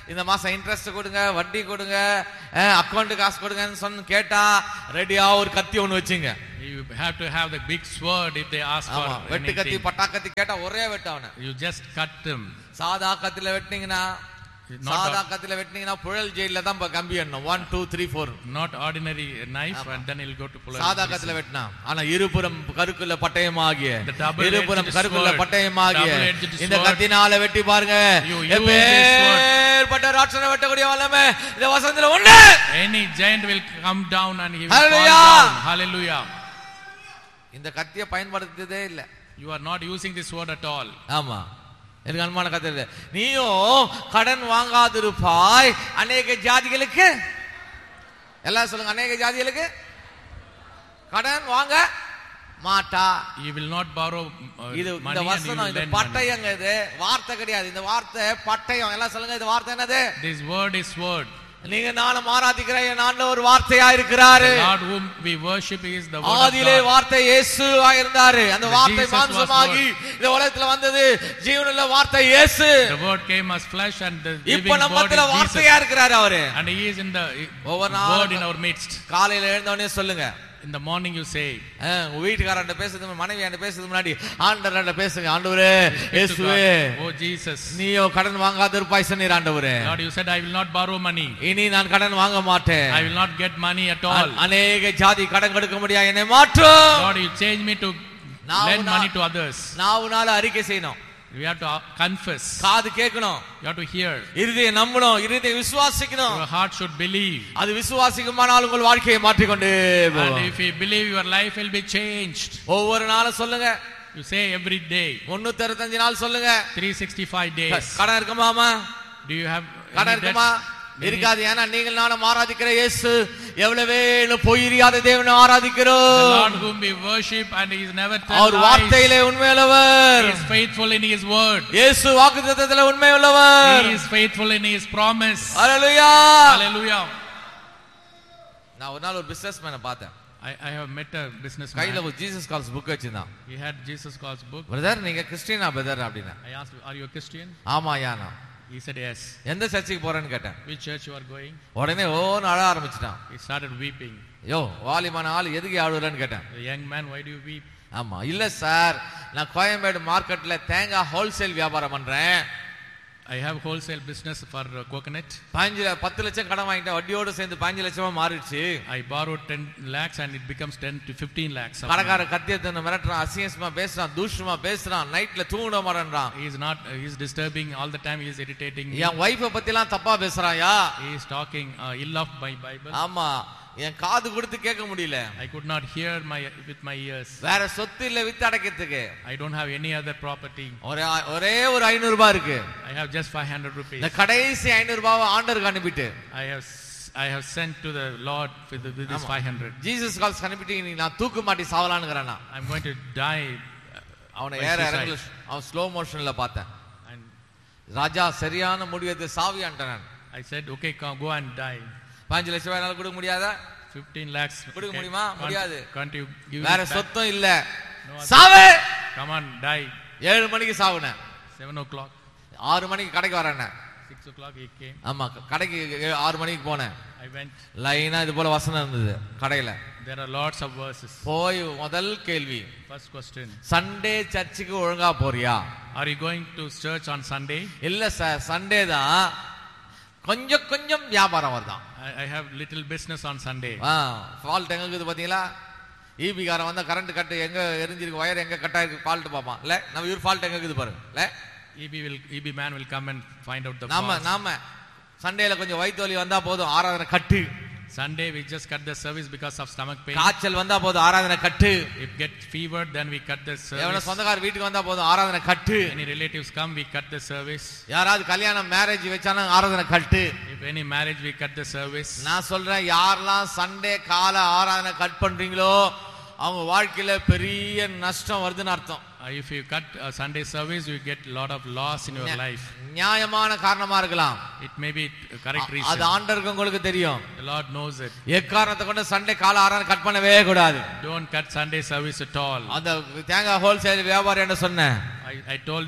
இந்த மாசம் இன்ட்ரெஸ்ட் கொடுங்க, வட்டி கொடுங்க, அக்கவுண்ட் காசு கொடுங்கன்னு சொன்னு கேட்டா ரெடியா ஒரு கத்தி ஒண்ணு வச்சுங்க. You have to have the big sword if they ask for வெட்டு கத்தி anything. பட்டா கத்தி கேட்டா ஒரே வெட்டு அவன. You just cut them. சாதா கத்தில வெட்டினீங்கன்னா சாதா கத்தில வெட்டினீங்கன்னா புழல் ஜெயில தான் கம்பி எண்ணணும். 1 2 3 4. Not ordinary knife and then he'll go to pull. சாதா கத்தில வெட்டினா ஆனா இருபுறம் கருக்குள்ள பட்டயமாகிய The double-edged இருபுறம் கருக்குள்ள sword. பட்டயமாகிய Double-edged இந்த sword. கத்தினால வெட்டி பாருங்க. You use this sword. எப்பேற்பட்ட ராட்சசனை வெட்டக்கூடிய வல்லமை இந்த வசனத்துல உண்டு. Any giant will come down and he will Hallelujah. fall down. Hallelujah. இந்த கத்தியை பயன்படுத்தியதே இல்ல. You are not using this sword at all. ஆமா, எனக்கு அனுமான கத்தை. நீயும் கடன் வாங்காதிருப்பாய் அநேக ஜாதிகளுக்கு. எல்லாம் சொல்லுங்க, அநேக ஜாதிகளுக்கு கடன் வாங்க மாட்டா. You will not borrow இது money இந்த and you வசனம், will இந்த lend money. பட்டயங்க, இது வார்த்தை கிடையாது. இந்த வார்த்தை பட்டயம். எல்லாம் சொல்லுங்க, இது வார்த்தை என்னது? This word is word. நீங்க நானும் ஆராதிக்கிற என் ஆண்டவர் ஒரு வார்த்தையா இருக்கிறாரு. The Lord whom we worship is the word of ஆதியிலே God. வார்த்தை இயேசுவா இருந்தாரு. அந்த வார்த்தை Jesus was மாம்சமாகி இந்த உலகத்துல வந்தது. ஜீவனுள்ள வார்த்தை இயேசு. The word came as flesh and the living இப்ப நம்ம word மத்தியில is வார்த்தையா Jesus. இருக்கிறாரு அவரு. And he is in the ஒவ்வொரு நாளும் word in our midst. காலையில எழுந்த உடனே சொல்லுங்க. In the morning you say, உங்க வீட்டுக்காரன்ட்ட பேசுறது, மனைவியாண்ட பேசுறது முன்னாடி ஆண்டவர்ட்ட பேசுங்க. ஆண்டவரே இயேசுவே, oh Jesus, நீயோ கடன் வாங்காத இருப்பாய் சொன்னீர் ஆண்டவரே. Lord, you said I will not borrow money. இனி நான் கடன் வாங்க மாட்டேன். I will not get money at all. அநேக ஜாதி கடன் கொடுக்க முடியாது, என்னை மாற்றும். Lord, you change me to lend money to others. நாவுனால அறிக்கை செய்யணும். We have to confess. காது கேட்கணும். You have to hear. இருதயம் நம்பணும். இருதயம் விசுவாசிக்கணும். Your heart should believe. அது விசுவாசிக்குமானால் உங்கள் வாழ்க்கையை மாற்றிக்கொண்டே And போகும். if you believe, your life will be changed. ஒவ்வொரு நாளும் சொல்லுங்க. You say every day. 365 நாள் சொல்லுங்க. 365 days. கடன் இருக்குமாமா? Do you have கடன் any இருக்குமா? debts? இருக்காது. ஏன்னா நீங்கள் நானும் ஆராதிக்கிற இயேசு எவ்வளவே பொய்யாத தேவனை The ஆராதிக்கிறோம். Lord whom we worship and he is never our tell lies. வார்த்தையிலே உண்மையுள்ளவர். He is faithful in his word. இயேசு வாக்குத்தத்தத்திலே உண்மையுள்ளவர். He is faithful in his promise. Hallelujah. Hallelujah. நான் ஒரு நாள் ஒரு பிசினஸ்மேனை பார்த்தேன். I have met a businessman. கையில ஒரு ஜீசஸ் கால்ஸ் புக் வச்சிருந்தான். He had Jesus Calls book. Brother நீங்க கிறிஸ்டியனா பிரதர் அப்படினா? I asked, are you a Christian? ஆமா யானா. He said yes. எந்த சர்ச்சுக்கு போறேன்னு கேட்டேன். Which church you are going? உடனே ஓன்னு அழ ஆரம்பிச்சிட்டான். He started weeping. யோ வாலிமான ஆள் எதுக்கு அழுறன்னு கேட்டேன். The young man, why do you weep? ஆமா, இல்ல சார், நான் கோயம்பேடு மார்க்கெட்ல தேங்காய் ஹோல்சேல் வியாபாரம் பண்றேன். I have wholesale business for coconut. 10 லட்சம் கடன் வாங்கிட்டேன், வட்டியோட சேர்ந்து 5 லட்சமா மாறிடுச்சு. I borrowed 10 lakhs and it becomes 10 to 15 lakhs. கடைக்கார கத்தியத்தை மிரட்டுறான், அசிங்கமா பேசுறான், தூஷமா பேசுறான், நைட்ல தூங்க மாட்டேன்றான். He is not, he is disturbing all the time, he is irritating me. N wifi பத்தி எல்லாம் தப்பா பேசுறாயா. He is talking ill of my Bible. ஆமா, என் காது கொடுத்து கேட்க முடியல. I could not hear with my ears. வேற சொத்து இல்ல with அடைக்கிறதுக்கு. I don't have any other property. ஒரே ஒரு 500 ரூபாய் இருக்கு. I have just 500 rupees. இந்த கடைசி 500 ரூபாயை ஆண்டருக்கு அனுப்பிட்டு I have sent to the Lord with this 500. Jesus calls அனுப்பிட்டு நீ நான் தூக்கு மாட்டி சாவலாம்ங்கறானா. I'm going to die. அவனை ஏற இறங்கல, அவன் ஸ்லோ மோஷன்ல பார்த்தேன். And ராஜா சரியான முடிவெடுத்து சாவியான்ட்டான். I said, okay, go and die. 5 லட்சம் வேணால கொடுக்க முடியாதா? 15 lakhs. கொடுக்க முடியுமா? முடியாது. Can't you give வேற it back? சொத்தும் இல்ல. சாவு. Come on, die. 7 மணிக்கு சாவுன. 7 o'clock. 6 மணிக்கு கடைக்கு வரேன். 6 o'clock he came. ஆமா, கடைக்கு 6 மணிக்கு போனேன். I went. லைனா இது போல வசனம் இருந்தது கடையில. There are lots of verses. போய் முதல் கேள்வி, First question. சண்டே சர்ச்சுக்கு ஒழுங்கா போறியா? Are you going to church on Sunday? இல்ல சார், சண்டே தான் கொஞ்சம் வியாபாரம் வருதான். I have little business on Sunday. Fault எங்க இருக்குது பாத்தீங்களா? ஈபி காரன் வந்தா கரண்ட் கட் எங்க எரிஞ்சிருக்கு, வயர் எங்க கட் ஆயிருக்கு, ஃபால்ட் பாப்பான். இல்ல நம்ம இவர் ஃபால்ட் எங்க இருக்குது பாருங்க. இல்ல EB man will come and find out the நாம fault. நாம சண்டேல கொஞ்சம் வயித்து வலி வந்தா போதும், ஆராதனை கட்டு. Sunday we just cut the service because of stomach pain. காய்ச்சல் வந்தா போதும், ஆராதனை கட்டு. If get fever, then we cut the எவன service. சொந்தக்கார வீட்டுக்கு வந்தா போதும், ஆராதனை கட்டு. Any relatives come, we cut the service. யாராவது கல்யாணம் மேரேஜ் வச்சாலும் ஆராதனை கட்டு. If any marriage, we cut the service. நான் சொல்றேன், யாரெல்லாம் சண்டே கால ஆராதனை கட் பண்றீங்களோ அவங்க வாழ்க்கையில பெரிய நஷ்டம் வருதுன்னு அர்த்தம். If you cut a Sunday service, you get a lot of loss in your life. நியாயமான காரணமா இருக்கலாம். It may be a correct reason. அது ஆண்டவருக்கு உங்களுக்கு தெரியும். The Lord knows it. எக்காரணத்தை கொண்டு சண்டே கால ஆராதனை கட் பண்ணவே கூடாது. Don't cut Sunday service at all. அந்த தேங்காய் ஹோல்சேல் வியாபாரி என்ன சொன்னேன், I told them,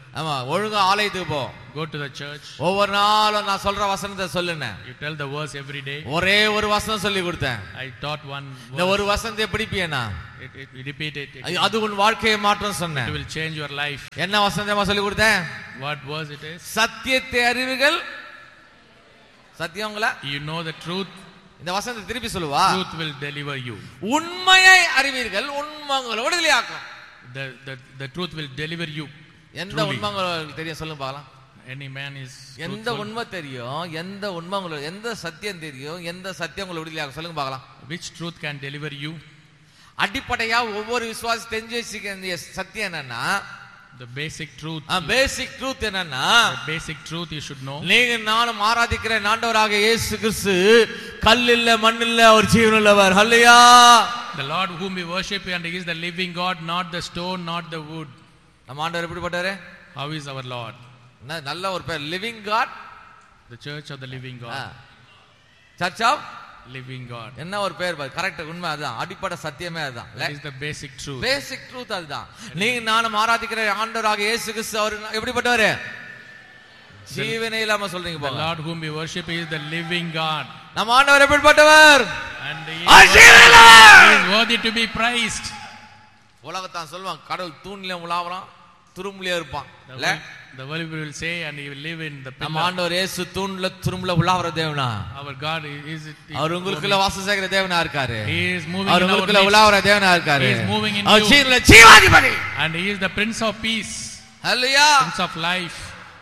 ஆமா, ஒழுங்கா ஆலயத்துக்கு போ. Go to the church. ஒவ்வொரு நாளும் நான் சொல்ற வசனத்தை சொல்லுனே. You tell the verse every day. ஒரே ஒரு வசனம் சொல்லி கொடுத்தேன். I taught one இந்த verse. ஒரு வசனத்தை பிடிப்பியேனா Repeat it. அது உன் வாழ்க்கையை மாற்றும் சொன்னேன். It will change your life. என்ன வசனத்தை சொல்லி கொடுத்தேன்? What verse it is? சத்தியத்தை அறிவீர்கள். சத்தியங்களா? You know the truth. இந்த வசனத்தை திருப்பி சொல்லுவா. Truth will deliver you. உண்மையை அறிவீர்கள், உண்மைகளை விடுதலையாக்கும். The truth will deliver you. எந்த உண்மை உங்களுக்கு தெரியும் சொல்லுங்க பார்க்கலாம். Any man is எந்த உண்மை தெரியும், எந்த உண்மை உங்களுக்கு, எந்த சத்தியம் தெரியும், எந்த சத்தியம் உங்களுக்கு விடுதலையாக்கும் சொல்லுங்க பார்க்கலாம். Which truth can deliver you? அடிப்படையா ஒவ்வொரு விசுவாசி தெரிஞ்சு வச்சுக்க வேண்டிய சத்தியம் என்னன்னா, the basic truth. Basic truth என்னன்னா, the basic truth you should know. நீங்க நானும் ஆராதிக்கிற ஆண்டவராக இயேசு கிறிஸ்து கல் இல்ல மண் இல்ல, அவர் ஜீவனுள்ளவர். ஹல்லேலூயா. The Lord whom we worship and he is the living God, not the stone, not the wood. நம்ம ஆண்டவர் எப்படிப்பட்டாரு? How is our Lord? நல்ல ஒரு பேர், living God. The church of the living God. Search of living God. என்ன ஒரு பேர் பாரு, கரெக்ட், உண்மை அதுதான், அடிப்படை சத்தியமே அதுதான். That is the basic truth. Basic truth அதுதான். நீங்க நானும் ஆராதிக்கிற ஆண்டவராக இயேசு கிறிஸ்து அவர் எப்படிப்பட்டவர்? ஜீவனே இல்லாம சொல்றீங்க The பாருங்க. Lord whom we worship is the living God. நம்ம ஆண்டவர் எப்படிப்பட்டவர்? And he is is worthy to be praised. உலகத்தான் சொல்லுவான், கடவுள் தூண்ல உலாவறான், துரும்புலயே இருப்பான். The world will say, and he will live in the pillar. நம்ம ஆண்டவர் இயேசு தூண்ல துரும்புல உலாவற தேவனா. Our God is அவர் உங்களுக்குள்ள வாசம் செய்கிற தேவனா இருக்காரு. He is moving our in our உங்களுக்குள்ள midst. உலாவற தேவனா இருக்காரு. He is moving in our you. ஜீவனுள்ள ஜீவாதிபதி. And he is the Prince of Peace. Hallelujah. Prince of life.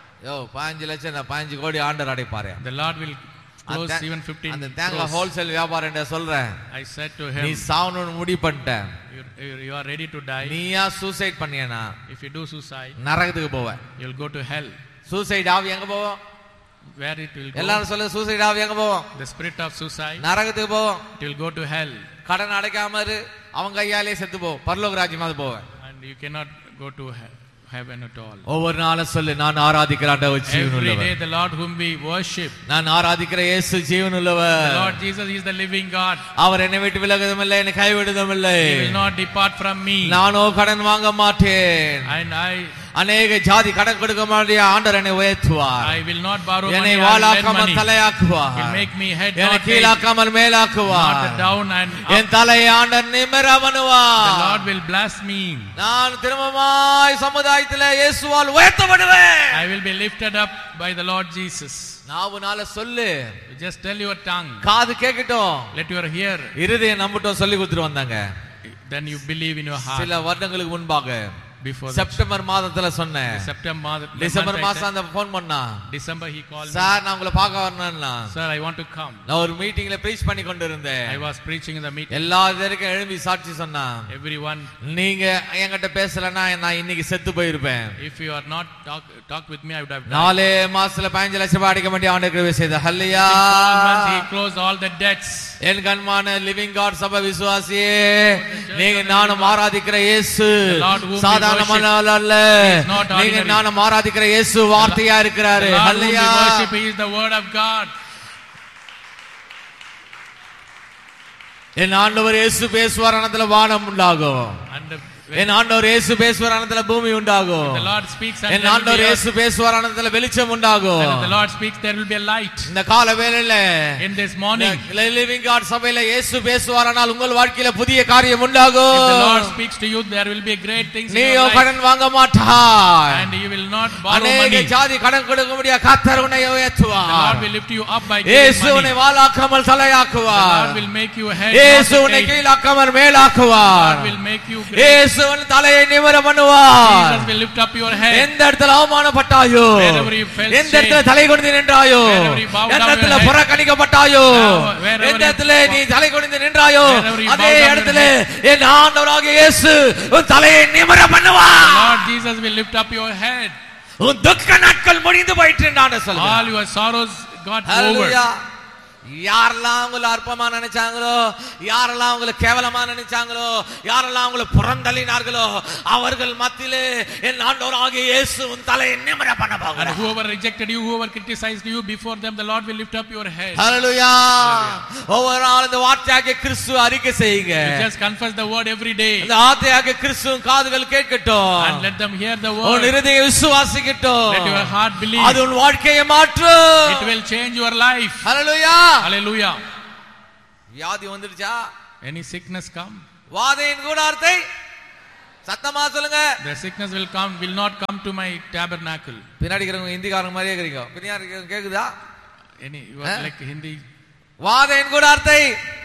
15 லட்சம் 15 கோடி ஆண்டவர் அடைப்பாரு. The Lord will close even 15 அந்த தேங்காய் crores. ஹோல்சேல் வியாபாரம் என்ன சொல்றேன்? I said to நீ him, சாவணும்னு முடிவு பண்ணிட்ட, you are ready to die. நீயா suicide பண்ணியனா If you do suicide, நரகத்துக்கு போவ. you will go to hell. Suicide ஆவி எங்க போவோம்? Where it will go? எல்லாரும் சொல்ல, சூசைட் ஆவி எங்க போவோம்? The spirit of suicide, நரகத்துக்கு போவோம். it will go to hell. கடன் அடைக்காம இரு, அவங்க கையாலே செத்து போ, பரலோக ராஜ்யமாவது போவ. And you cannot go to heaven at all. ஒவ்வொரு நாளும் சொல்லு, நான் ஆராதிக்கிற ஆண்டவர் Every ஜீவனுள்ளவர். day the Lord whom we worship, நான் ஆராதிக்கிற இயேசு ஜீவனுள்ளவர். the Lord Jesus is the living God. அவர் என்னை விட்டு விலகுவதும் இல்லை, என்னை கைவிடுவதும் இல்லை. He will not depart from me. நானோ கடன் வாங்க மாட்டேன். And அநேக ஜாதி கடன் கொடுக்க மாட்டிய ஆண்டவர் என்னை உயர்த்துவார். I will not borrow என்னை money or lend வாளாக்காமல் money. தலையாக்குவார். He will make me head, என்னை not tail, கீழாக்காமல் மேலாக்குவார். not down and up. என் தலையை ஆண்டவர் நிமிர The பண்ணுவார். Lord will bless me. நான் திரும்பமாய் சமுதாயத்திலே இயேசுவால் உயர்த்தப்படுவேன். I will be lifted up by the Lord Jesus. நாவுனால சொல்லு, Just tell your tongue. காது கேட்கட்டும், Let your ear. இருதயம் நம்பட்டும் சொல்லி கொடுத்துட்டு வந்தாங்க. Then you believe in your heart. சில வருடங்களுக்கு முன்பாக Before செப்டம்பர் மாதத்துல சொன்னேன். September, டிசம்பர் மாசம் அந்த போன் பண்ணா, December he called me. Sir நான் உங்களை பார்க்க வரணும்னா. Sir, I want to come. நான் ஒரு மீட்டிங்ல ப்ரீச் பண்ணி கொண்டு இருந்தேன். I was preaching in the meeting. எல்லாருக்கும் எழும்பி சாட்சி சொன்னா, Everyone, நீங்க என்கிட்ட பேசலன்னா நான் இன்னைக்கு செத்து போயிருப்பேன். if you are not talk with me, I would have died. 4 மாசத்துல 15 லட்சம் ரூபாய் அடிக்க வேண்டிய ஆண்டு கிருபை செய்த. ஹல்லேலூயா. 12 months he closed all the debts. N கண்மான living God சபை விசுவாசியே, நீங்க நானும் ஆராதிக்கிற இயேசு சாதாரணமான ஆள் அல்ல. நீங்க நானும் ஆராதிக்கிற இயேசு வார்த்தையா இருக்கிறாரு. The Lord whom we hallelujah. worship is the word of God. என் ஆண்டவர் இயேசு பேசுவார், அனந்தல வானம் உண்டாகும். And என் ஆண்டவர் இயேசு பேசுவார், அனந்தல பூமி உண்டாகும். the Lord speaks and என் ஆண்டவர் இயேசு பேசுவார், அனந்தல வெளிச்சம் உண்டாகும். and the Lord speaks, there will be a light. இந்த கால வேளையில In this morning, living God சபையில இயேசு பேசுவாரானால் உங்கள் வாழ்க்கையில புதிய காரியம் உண்டாகும். if the Lord speaks to you, there will be great things in நீயோ your life. கடன் வாங்க மாட்டாய். And you will not borrow அநேக money. ஜாதி கடன் கொடுக்க முடியாது, கர்த்தர் உன்னை The Lord உயர்த்துவார். will lift you up by இயேசு giving உன்னை money. வாளாக்காமல் The தலையாக்குவார். Lord will make you head, இயேசு not உன்னை the tail. கீழாக்காமல் The மேலாக்குவார். Lord will make you great. இயேசு உன் தலையை நிமிர பண்ணுவார். Jesus will lift up your head. எந்த இடத்துல அவமானப்பட்டாயோ, Wherever you felt எந்த இடத்துல தலை குனிந்து நின்றாயோ, Wherever you bowed எந்த down இடத்துல your head. புறக்கணிக்கப்பட்டாயோ, Wherever எந்த you இடத்துல நீ தலை குனிந்து நின்றாயோ, Wherever you அதே bowed down your இடத்துல head. என் ஆண்டவராகிய இயேசு உன் தலையை நிமிர The பண்ணுவார். Lord Jesus will lift up your head. உன் துக்க நாட்கள் முடிந்து போயிற்று என்று All சொல்கிறார். your sorrows got over. ஹல்லேலூயா. யாரெல்லாம் உங்களை அற்பமா நினைச்சாங்களோ, யாரெல்லாம் உங்களை கேவலமா நினைச்சாங்களோ, யாரெல்லாம் உங்களை புறந்தள்ளினார்களோ அவர்கள் மத்தியிலே என் ஆண்டவராகிய இயேசு உன் தலையை நிமிர பண்ண And போகிறார். whoever rejected you, whoever criticized you, before them the Lord will lift up your head. ஹல்லேலூயா. ஒவ்வொரு நாளும் இந்த வார்த்தையாகிய கிறிஸ்துவை அறிக்கை செய்யுங்க. You just confess the word every day. இந்த வார்த்தையாகிய கிறிஸ்துவின் காதுகள் கேட்கட்டும். And let them hear the உன் word. இருதயம் விசுவாசிக்கட்டும். Let your heart believe. அது உன் வாழ்க்கையை மாற்றும். It will change your life. Hallelujah. Hallelujah. வியாதி வந்துடுச்சா? Any sickness come? வாதையின் கூடாரத்தை சத்தமா சொல்லுங்க. The sickness will not come to my tabernacle. பின்னாடி இருக்கிறவங்க ஹிந்திக்காரங்க மாதிரியே இருக்கீங்க. பின்னாடி இருக்கிறவங்க கேக்குதா? Any you are like Hindi. வாதையின் கூடாரத்தை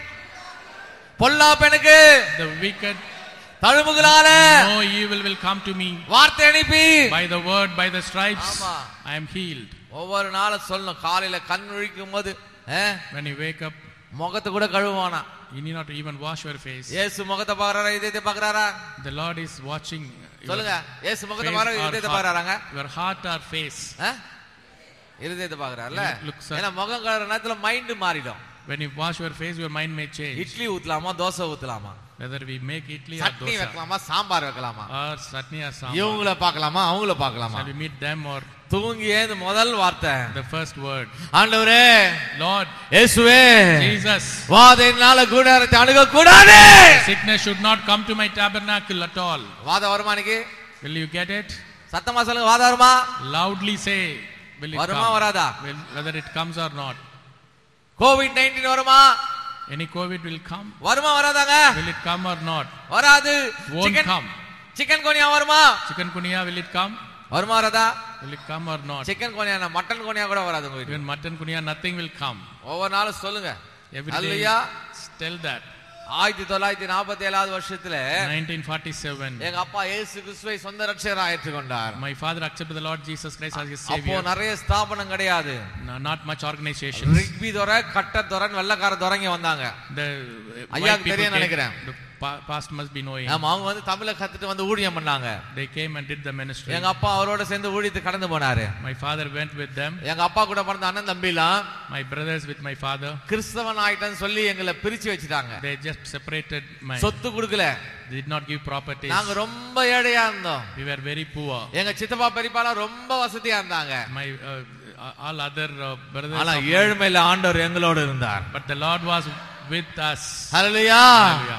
பொல்லாப்பனுக்கு The wicked, தழும்புகளால no evil will come to me. வார்த்தை அனுப்பி By the word, by the stripes, ஆமா. I am healed. ஒவ்வொரு நாளும் சொல்லணும். காலையில கண் விழிக்கும் போது When you wake up, முகத்தை கூட கழுவானா. you need not even wash your face. இயேசு முகத்தை பார்க்கறாரா, இதயத்தை பார்க்கறாரா? The Lord is watching your சொல்லுங்க. இயேசு முகத்தை face பார்க்கறாரா, or இதயத்தை heart. பார்க்கறாங்க? Your heart or face. இதயத்தை பார்க்கறார்ல. Looks up. ஏன்னா முகம் கழுவுற நேரத்துல மைண்ட் மாறிடும். When you wash your face, your mind may change. Idli ஊத்தலாமா, dosa ஊத்தலாமா, Whether we make idli or chutney dosa வைக்கலாமா, சாம்பார் வைக்கலாமா, or chutney or sambar. இவங்கள பார்க்கலாமா, அவங்கள பார்க்கலாமா? Shall we meet them or தூங்கி ஏந்து முதல் வார்த்தை the first word? ஆண்டவரே, Lord, இயேசுவே, Jesus, வாதையினால கூடாரத்தை அணுக கூடாது. sickness should not come to my tabernacle at all. வாதம் வருமா இன்னைக்கு? Will you get it? சத்தமா சொல்லுங்க. வாதம் வருமா? Loudly say, will it வருமா come? வராதா? Whether it comes or not. COVID-19 வருமா? Any COVID will come. வருமா வராதாங்க? Will it come or not? வராது. Won't come. சிக்கன் கோனியா வருமா? Chikungunya, will it come? வருமா வராதா? Will it come or not? Chicken கோனியா, mutton கோனியா கூட வராது உங்க வீட்டுக்கு. Even mutton kunya, nothing will come. ஒவ்வொரு நாளும் சொல்லுங்க. Every day, hallelujah. tell that. 1947 வருஷத்துல 1947, எங்க அப்பா இயேசு கிறிஸ்துவை சொந்த ரட்சகரா ஏற்றுக்கொண்டார். my father accepted the Lord Jesus Christ as his அப்போ savior. நிறைய ஸ்தாபனம் கிடையாது. Not much organizations. ரிக்பி துரை, கட்ட துரைன்னு வெள்ளக்கார துரைங்க வந்தாங்க. The ஐயாக்கு white people தெரியும் நினைக்கிறேன். the past must be knowing. ஆமா, அவங்க வந்து தமிழை கத்துட்டு வந்து ஊழியம் பண்ணாங்க. They came and did the ministry. எங்க அப்பா அவரோட சேர்ந்து ஊழியத்தை கடந்து போனாரு. My father went with them. எங்க அப்பா கூட பிறந்த அண்ணன் தம்பிலாம் My brothers with my father. கிறிஸ்தவன் ஆயிட்டன்னு சொல்லி எங்களை பிரிச்சு வச்சுட்டாங்க. They just separated. My சொத்து கொடுக்கல. they did not give properties. நாங்க ரொம்ப ஏழையா இருந்தோம். We were very poor. எங்க சித்தப்பா பெரியப்பாலாம் ரொம்ப வசதியா இருந்தாங்க. My all other brothers. ஆனா ஏழ்மையில ஆண்டவர் எங்களோட இருந்தார். But the Lord was with us. Hallelujah. Hallelujah.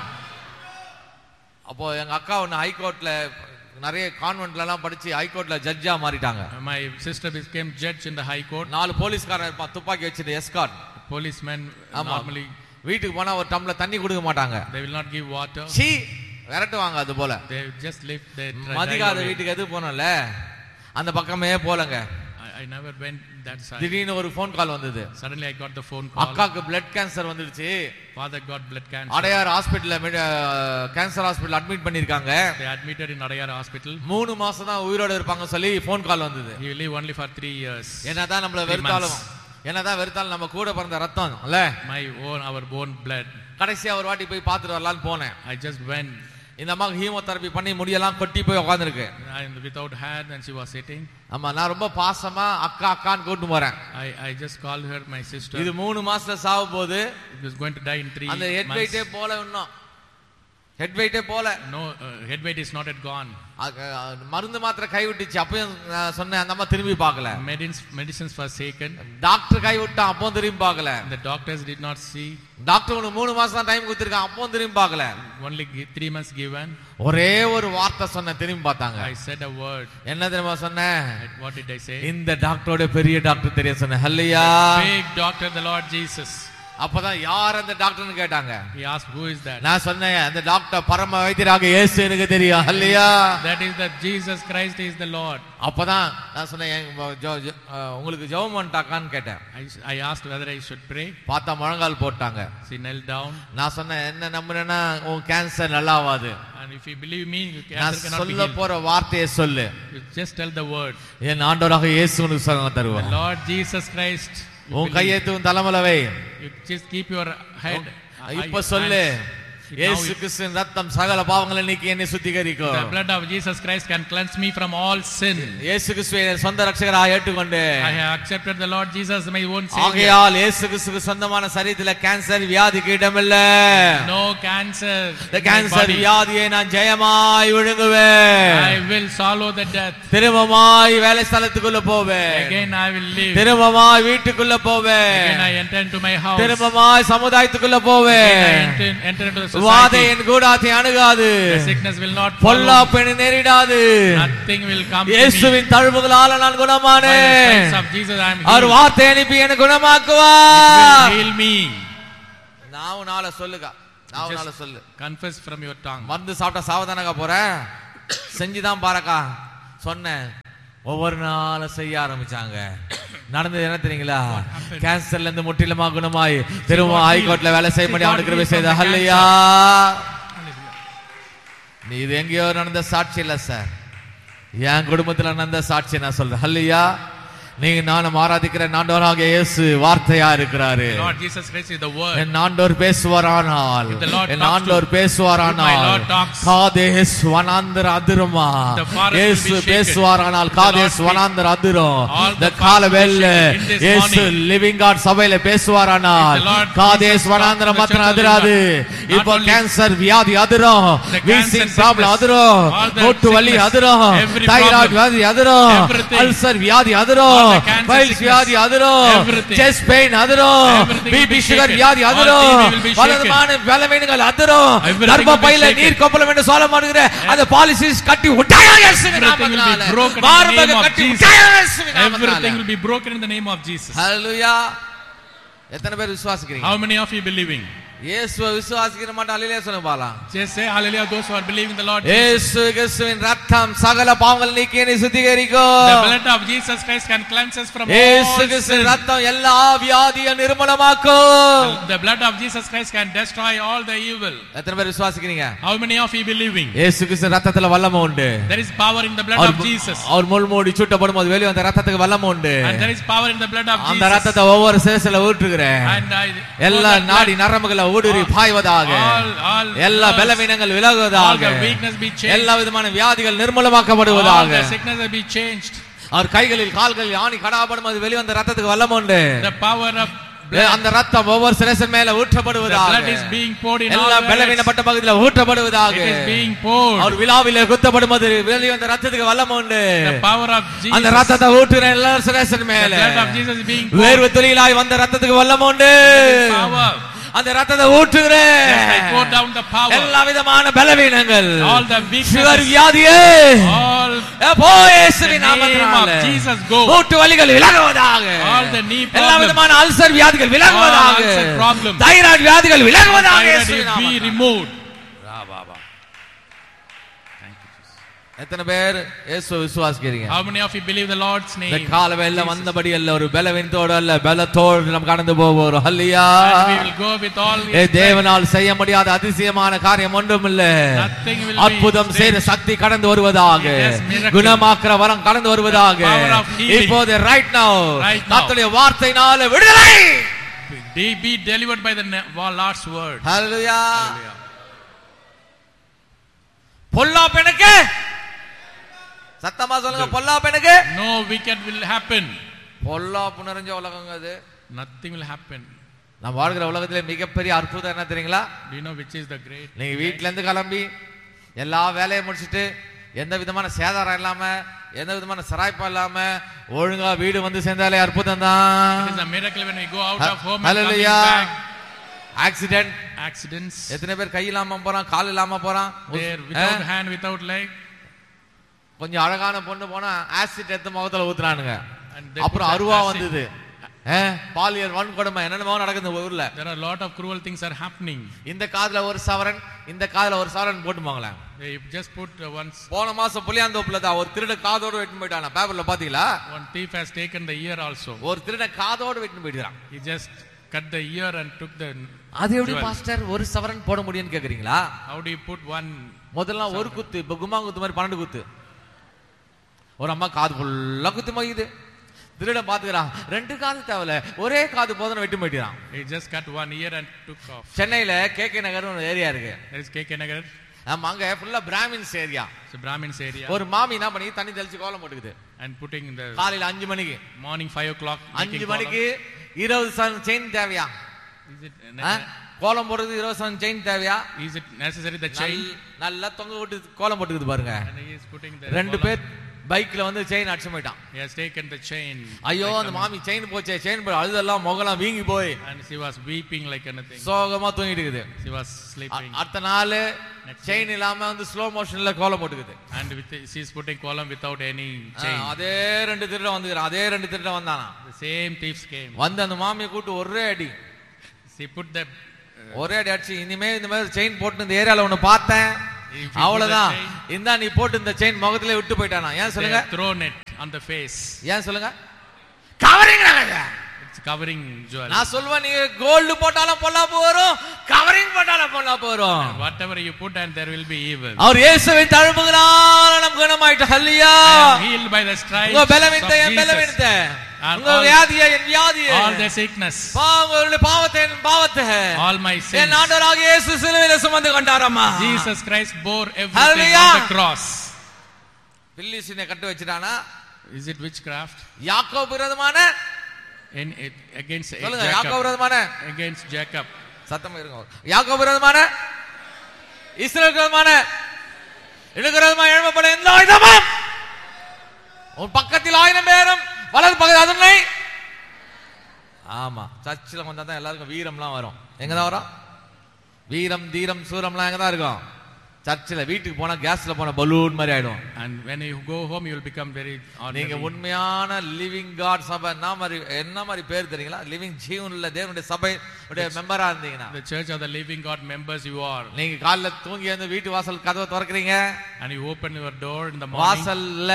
அப்போ எங்க அக்கா ஒன்னு ஹைகோர்ட்ல நிறைய கான்வென்ட்ல எல்லாம் படிச்சு ஹைகோர்ட்ல ஜட்ஜா மாறிட்டாங்க. My sister became judge in the high court. 4 போலீஸ்காரன் இருப்பான், துப்பாக்கி வச்சிட்டு எஸ்கார்ட். Policemen ஆமா. normally வீட்டுக்கு போனா ஒரு டம்ளர் தண்ணி கொடுக்க மாட்டாங்க. they will not give water. சீ விரட்டுவாங்க. அது போல They just live their மதிகாத வீட்டுக்கு எது போனோம்ல அந்த பக்கமே போலங்க. I never went that side. திடீர்னு ஒரு ஃபோன் கால் வந்தது. Suddenly I got the phone call. அக்காக்கு பிளட் கேன்சர் வந்துடுச்சு. Father got blood cancer. Adyar ஹாஸ்பிடல்ல கேன்சர் ஹாஸ்பிடல் அட்மிட் பண்ணிருக்காங்க. They admitted in Adayar hospital. 3 மாசம் தான் உயிரோட இருப்பாங்க சொல்லி ஃபோன் கால் வந்தது. He will live only for 3 years. என்னதான் நம்மள வெறுத்தாலும் நம்ம கூட பிறந்த ரத்தம் இல்ல, Our own blood. கடைசியா ஒரு வாட்டி போய் பார்த்துட்டு வரலாம்னு போனேன். I just went. இந்த அம்மாக்கு ஹீமோதெரபி பண்ணி முடியெல்லாம் கொட்டி போய் உட்கார்ந்திருக்கு. And without hand and she was sitting. ஆமா, நான் ரொம்ப பாசமா அக்கா அக்கான்னு கூட்டு போறேன். I just called her my sister. இது 3 மாசத்துல சாவு போகுது. It was going to die in 3 months. அந்த ஹெட் வெயிட்டே போல இன்னும் ஹெட் வெயிட்டே போல. No, head weight is not yet gone. மருந்து மாத்திரை கை விட்டுச்சு. அப்பயும் சொன்னேன், அந்த அம்மா திரும்பி பார்க்கல. Medicines were taken. டாக்டர் கை விட்டான், அப்பவும் திரும்பி பார்க்கல. The doctors did not see. Doctor உனக்கு 3 மாசம் தான் டைம் கொடுத்திருக்கான், அப்பவும் திரும்பி பார்க்கல. Only 3 months given. ஒரே ஒரு வார்த்தை சொன்ன, திரும்பி பார்த்தாங்க. I said a word. என்ன தெரியுமா சொன்னேன்? What did I say? இந்த டாக்டரோட பெரிய டாக்டர் தெரிய சொன்னேன். ஹல்லேலூயா. Big doctor, the Lord Jesus. அப்பதான் யார் அந்த டாக்டர்னு கேட்டாங்க. He asked, who is that? நான் சொன்னேன், அந்த டாக்டர் பரம வைத்தியராக இயேசு எனக்கு தெரியும். ஹல்லேலூயா. That is the Jesus Christ is the Lord. அப்பதான் நான் சொன்னேன், உங்களுக்கு ஜெபம் பண்ணட்டாக்கான்னு கேட்டேன். I asked whether I should pray. பார்த்தா முழங்கால் போட்டாங்க. She knelt down. நான் சொன்னேன், என்ன நம்புறேன்னா உன் கேன்சர் நல்லா ஆகாது. And if you believe me, cancer நான் cannot be சொல்ல healed. போற வார்த்தையை சொல்லு. You just tell the word. என் ஆண்டவராக இயேசு உனக்கு சுகம் தருவார். The Lord Jesus Christ. உன் கையெத்து உன் தலைமையில வை. You just keep your head. இப்ப சொல்லு, இயேசு கிறிஸ்துவின் ரத்தம் சகல பாவங்களை நீக்கி என்னை சுத்திகரிக்கும். The blood of Jesus Christ can cleanse me from all sin. இயேசு கிறிஸ்துவை சொந்த ரட்சகராக ஏற்றுக்கொண்டு I have accepted the Lord Jesus my own Savior. ஆகையால் இயேசு கிறிஸ்துவுக்கு சொந்தமான சரீரத்தில் கேன்சர் வியாதிக்கு இடமில்ல. No cancer. The cancer வியாதியை நான் ஜெயமாய் விழுங்குவேன். I will swallow the death. திரும்பமாய் வேலை ஸ்தலத்துக்குள்ள போவேன். Again I will live. திரும்பமாய் வீட்டுக்குள்ள போவேன். Again I enter into my house. திரும்பமாய் சமுதாயத்துக்குள்ள போவேன். Again I enter into the society. வாதை என் கூடாத்தை அணுகாது. The sickness will not follow. பொல்லாப்பு என்னை நேரிடாது. Nothing will come to me. இயேசுவின் தழும்புகளால் நான் குணமானேன். By the stripes of Jesus I am healed. அவர் வார்த்தை அனுப்பி என்னை குணமாக்குவார். He will heal me. நாவுனால சொல்லுங்க. நாவுனால சொல்லு. Confess from your tongue. மருந்து சாப்பிட்டா சாவதானக்கா போறேன். செஞ்சுதான் பாருக்கா சொன்னேன். ஒவ்வொரு நாளும் செய்ய ஆரம்பிச்சாங்க. நடந்தது என்ன தெரியுங்களா? கேன்சர்ல இருந்து முற்றிலுமா குணமாய் திரும்ப ஹைகோர்ட்ல வேலை செய்ய முடியும் அவனுக்கு கிருபை செய்த. ஹல்லேலூயா. நீ இது எங்கேயோ நடந்த சாட்சி இல்ல சார், என் குடும்பத்துல நடந்த சாட்சி நான் சொல்றேன். ஹல்லேலூயா. நீங்க நானும் ஆராதிக்கிற ஆண்டவராகிய இயேசு வார்த்தையா இருக்கிறாரு. Lord Jesus Christ is the word. என் ஆண்டவர் பேசுவாரானால், என் ஆண்டவர் பேசுவாரானால் காதேஸ் வனாந்தர அதிருமா. இயேசு பேசுவாரானால் காதேஸ் வனாந்தர அதிரும். இந்த காலவேளை இயேசு லிவிங் காட் சபையில பேசுவாரானால் காதேஸ் வனாந்தர மாத்திரம் அதிராது. இப்போ கேன்சர் வியாதி அதிரும், வீசிங் ப்ராப்ளம் அதிரும், மூட்டு வலி அதிரும், தைராய்டு வியாதி அதிரும், அல்சர் வியாதி அதிரும், பைல்ஸ் வியாதி அதிரும், செஸ்ட் பெயின் அதிரும், பிபி சுகர் வியாதி அதிரும், பலவிதமான பலவீனங்கள் அதிரும். கர்ப்பப்பையில நீர் கொப்பளம் என்று சொல்ல மாட்டேங்கிற அந்த பாலிசிஸ் கட்டி உடையா இயேசுவின் நாமத்தினால. மார்பக கட்டி உடையா இயேசுவின் நாமத்தினால. Everything will be broken in the name of Jesus. ஹல்லேலூயா. எத்தனை பேர் விசுவாசிக்கிறீங்க? How many of you believing? இயேசுவை விசுவாசிக்கிற மாட்டோம். அல்லேலூயா சொல்லுங்க பாலாம். Just say hallelujah those who are believing the Lord Jesus. இயேசு கிறிஸ்துவின் ரத்தம் சகல பாவங்களை நீக்கி என்னை சுத்திகரிக்கும். The blood of Jesus Christ can cleanse us from all இயேசு கிறிஸ்துவின் ரத்தம் எல்லா வியாதியை நிர்மூலமாக்கும். The blood of Jesus Christ can destroy all the evil. எத்தனை பேர் விசுவாசிக்கிறீங்க? How many of you believing? இயேசு கிறிஸ்துவின் ரத்தத்துல வல்லமை உண்டு. There is power in the blood of Jesus. அவர் முள்மூடி சுட்டப்படும்போது வெளியே வந்த ரத்தத்துக்கு வல்லமை உண்டு. And there is power in the blood of Jesus. அந்த ரத்தத்தை ஒவ்வொரு சேசல ஊற்றுகிறேன். எல்லா நாடி நரம்புகளை ஊடுருவி பாய்வதாக, எல்லா பலவீனங்கள் விலகுவதாக, எல்லா விதமான வியாதிகள் நிர்மூலமாக்கப்படுவதாக. அவர் கைகளில் கால்களில் ஆணி கடாபடும்போது வெளிவந்த ரத்தத்துக்கு வல்லமை உண்டு. அந்த ரத்தம் ஒவ்வொரு சிரசின் மேல ஊற்றப்படுவதாக, எல்லா பலவீனப்பட்ட பகுதியில் ஊற்றப்படுவதாக. அவர் விழாவிலே குத்தப்படும்போது வெளிவந்த ரத்தத்துக்கு வல்லமை உண்டு. அந்த ரத்தத்தை ஊற்றுற எல்லா சிரசின் மேல வேர்வை துளியிலாய் வந்த ரத்தத்துக்கு வல்லமை உண்டு. அந்த ரத்தத்தை ஊற்றுகிறேன். எல்லா விதமான பலவீனங்கள், சுகர் வியாதியே இயேசுவின் நாமத்தினால மூட்டு வலிகள் விலகுவதாக, எல்லா விதமான அல்சர் வியாதிகள் விலகுவதாக, தைராய்டு வியாதிகள் விலகுவதாக இயேசுவின் நாமத்தினால. எத்தனை பேர் இயேசுவை விசுவாசிக்கிறீங்க? How many of you believe the Lord's name? இந்த காலவேளை வந்தபடி அல்ல, ஒரு பலவீனத்தோடு அல்ல, பலத்தோடு நாம் கடந்து போவோம். ஹல்லேலூயா. We will go with all தேவனால் செய்ய முடியாத அதிசயமான காரியம் ஒன்றும் இல்லை. அற்புதம் செய்த சக்தி கடந்து வருவதாக, குணமாக்குற வரம் கடந்து வருவதாக. இப்போது right now கர்த்தருடைய வார்த்தையினால விடுதலை. Be delivered by the Lord's word. ஹல்லேலூயா. பொல்லாப்பெனக்கு சத்தமா சொல்லுங்க, பொல்லாப்பெனக்கு no wicked will happen. பொல்லாப்பு நிறைஞ்ச உலகங்க அது. Nothing will happen. நாம் வாழ்கிற உலகத்திலே மிகப்பெரிய அற்புதம் என்ன தெரியுங்களா? Do you know which is the great? நீங்க வீட்ல இருந்து கிளம்பி எல்லா வேலையும் முடிச்சிட்டு எந்த விதமான சேதாரம் இல்லாம, எந்த விதமான சராய்ப்பா இல்லாம ஒழுங்கா வீடு வந்து சேர்ந்தாலே அற்புதம் தான். It is a miracle when we go out of home and come back. Accidents. எத்தனை பேர் கை இல்லாம போறான், கால் இல்லாம போறான், without hand, without leg. கொஞ்சம் அழகான பொண்ணு போனா ஆசிட் எடுத்து முகத்துல ஊத்துறானுங்க. அப்புறம் அருவா வந்தது, பாலியல் வன்கொடுமை என்னென்னமோ நடக்குது ஊர்ல. There are a lot of cruel things are happening. இந்த காதுல ஒரு சவரன், இந்த காதுல ஒரு சவரன் போட்டு போங்களேன். They just put once. போன மாசம் புளியாந்தோப்புல தான் ஒரு திருட காதோட வெட்டி போயிட்டானா, பேப்பர்ல பாத்தீங்களா? One thief has taken the ear also. ஒரு திருட காதோட வெட்டி போயிட்டான். He just cut the ear and took the. அது எப்படி பாஸ்டர் ஒரு சவரன் போட முடியும்னு கேக்குறீங்களா? How do you put one? முதல்ல ஒரு குத்து, இப்ப கும்மாங்குத்து மாதிரி 12 குத்து. ஒரு அம்மா காது ஃபுல்லா குத்து மகிது, திருடன் பாத்துக்கிறான், 2 காது தேவையில்ல, ஒரே காது போதும் வெட்டி போயிட்டான். He just cut one ear and took off. சென்னையில KK நகர் ஒரு ஏரியா இருக்கு. There is KK Nagar. ஆமா, அங்க ஃபுல்லா Brahmins area. It's a Brahmins area. ஒரு மாமி என்ன பண்ணி தண்ணி தெளிச்சு கோலம் போட்டுக்குது. And putting in the காலையில 5 மணிக்கு, morning 5 o'clock. 5 மணிக்கு 20 சவரன் செயின் தேவையா? Is it கோலம் போடுறது 20 சவரன் செயின் தேவையா? is it necessary the chain? நல்லா தொங்க விட்டு கோலம் போட்டுக்குது பாருங்க. And he is putting the 2 பேர் பைக்ல வந்து செயின் அடிச்சு போயிட்டான். He has taken the chain. ஐயோ அந்த மாமி செயின் போச்சே, செயின் போய் அழுதெல்லாம் முகலாம் வீங்கி போய் And she was weeping like anything. சோகமா தூங்கிட்டு இருக்குது. She was sleeping. அடுத்த நாள் செயின் இல்லாம வந்து ஸ்லோ மோஷன்ல கோலம் போட்டுக்குது. And she is putting column without any chain. அதே 2 திருடன் வந்துக்கிறான். அதே 2 திருடன் வந்தானா. The same thieves came. வந்து அந்த மாமியை கூட்டு ஒரே அடி, She put the ஒரே அடி அடிச்சு, இனிமே இந்த மாதிரி செயின் போட்டு இந்த ஏரியால ஒண்ணு பார்த்தேன், அவ்வளவுதான், இந்த நீ போட்டு இந்த செயின் முகத்திலே விட்டு போயிட்டானா. ஏன் சொல்லுங்க? thrown it on the face. ஏன் சொல்லுங்க? கவரிங். It's covering jewel. நான் சொல்வேன், நீ கோல்டு போட்டாலும் பொல்லாப்பு வரும், கவரிங் போட்டாலும் பொல்லாப்பு வரும். Whatever you put and there will be evil. அவர் இயேசுவின் தழும்புகளால் நாம் குணமாயிட்டோம். ஹல்லேலூயா. I am healed by the stripes உங்க of பலவீனத்தை என் Jesus. பலவீனத்தை, And உங்க வியாதியை என் வியாதியை, all the sickness, உங்களுடைய பாவத்தை என் பாவத்தை all my என் sins. ஆண்டவராகிய இயேசு சிலுவையிலே சுமந்து கொண்டாரம்மா. Jesus Christ bore everything Hallelujah. on the cross. பில்லிசினை cut வச்சிட்டானா? Is it witchcraft? யாக்கோபு விரோதமான Against சொல்லுங்க, யாக்கோபு விரோதமான, against Jacob. சத்தமா இருங்க. யாக்கோபு விரோதமான, இஸ்ரவேல் விரோதமான, எனக்கு விரோதமான எழும்பப்பட எந்த ஆயுதமும் உன் பக்கத்தில் 1000 பேரும் வலது பக்கத்தில் அதனை. ஆமா, சர்ச்சில் வந்தா தான் எல்லாருக்கும் வீரம்லாம் வரும். எங்கதான் வரும்? வீரம் தீரம் சூரம்லாம் எங்கதான் இருக்கும்? சர்ச்சில். வீட்டுக்கு போனா கேஸ்ல போன பலூன் மாதிரி ஆயிடும். And when you go home you will become very ordinary. நீங்க உண்மையான லிவிங் காட் சபை என்ன மாதிரி பேர் தெரியுங்களா? லிவிங் ஜீவனுள்ள தேவனுடைய சபை உடைய மெம்பரா இருந்தீங்கன்னா, the church of the living God members you are. நீங்க காலைல தூங்கி வந்து வீட்டு வாசல் கதவை திறக்கிறீங்க, And you open your door in the morning. வாசல்ல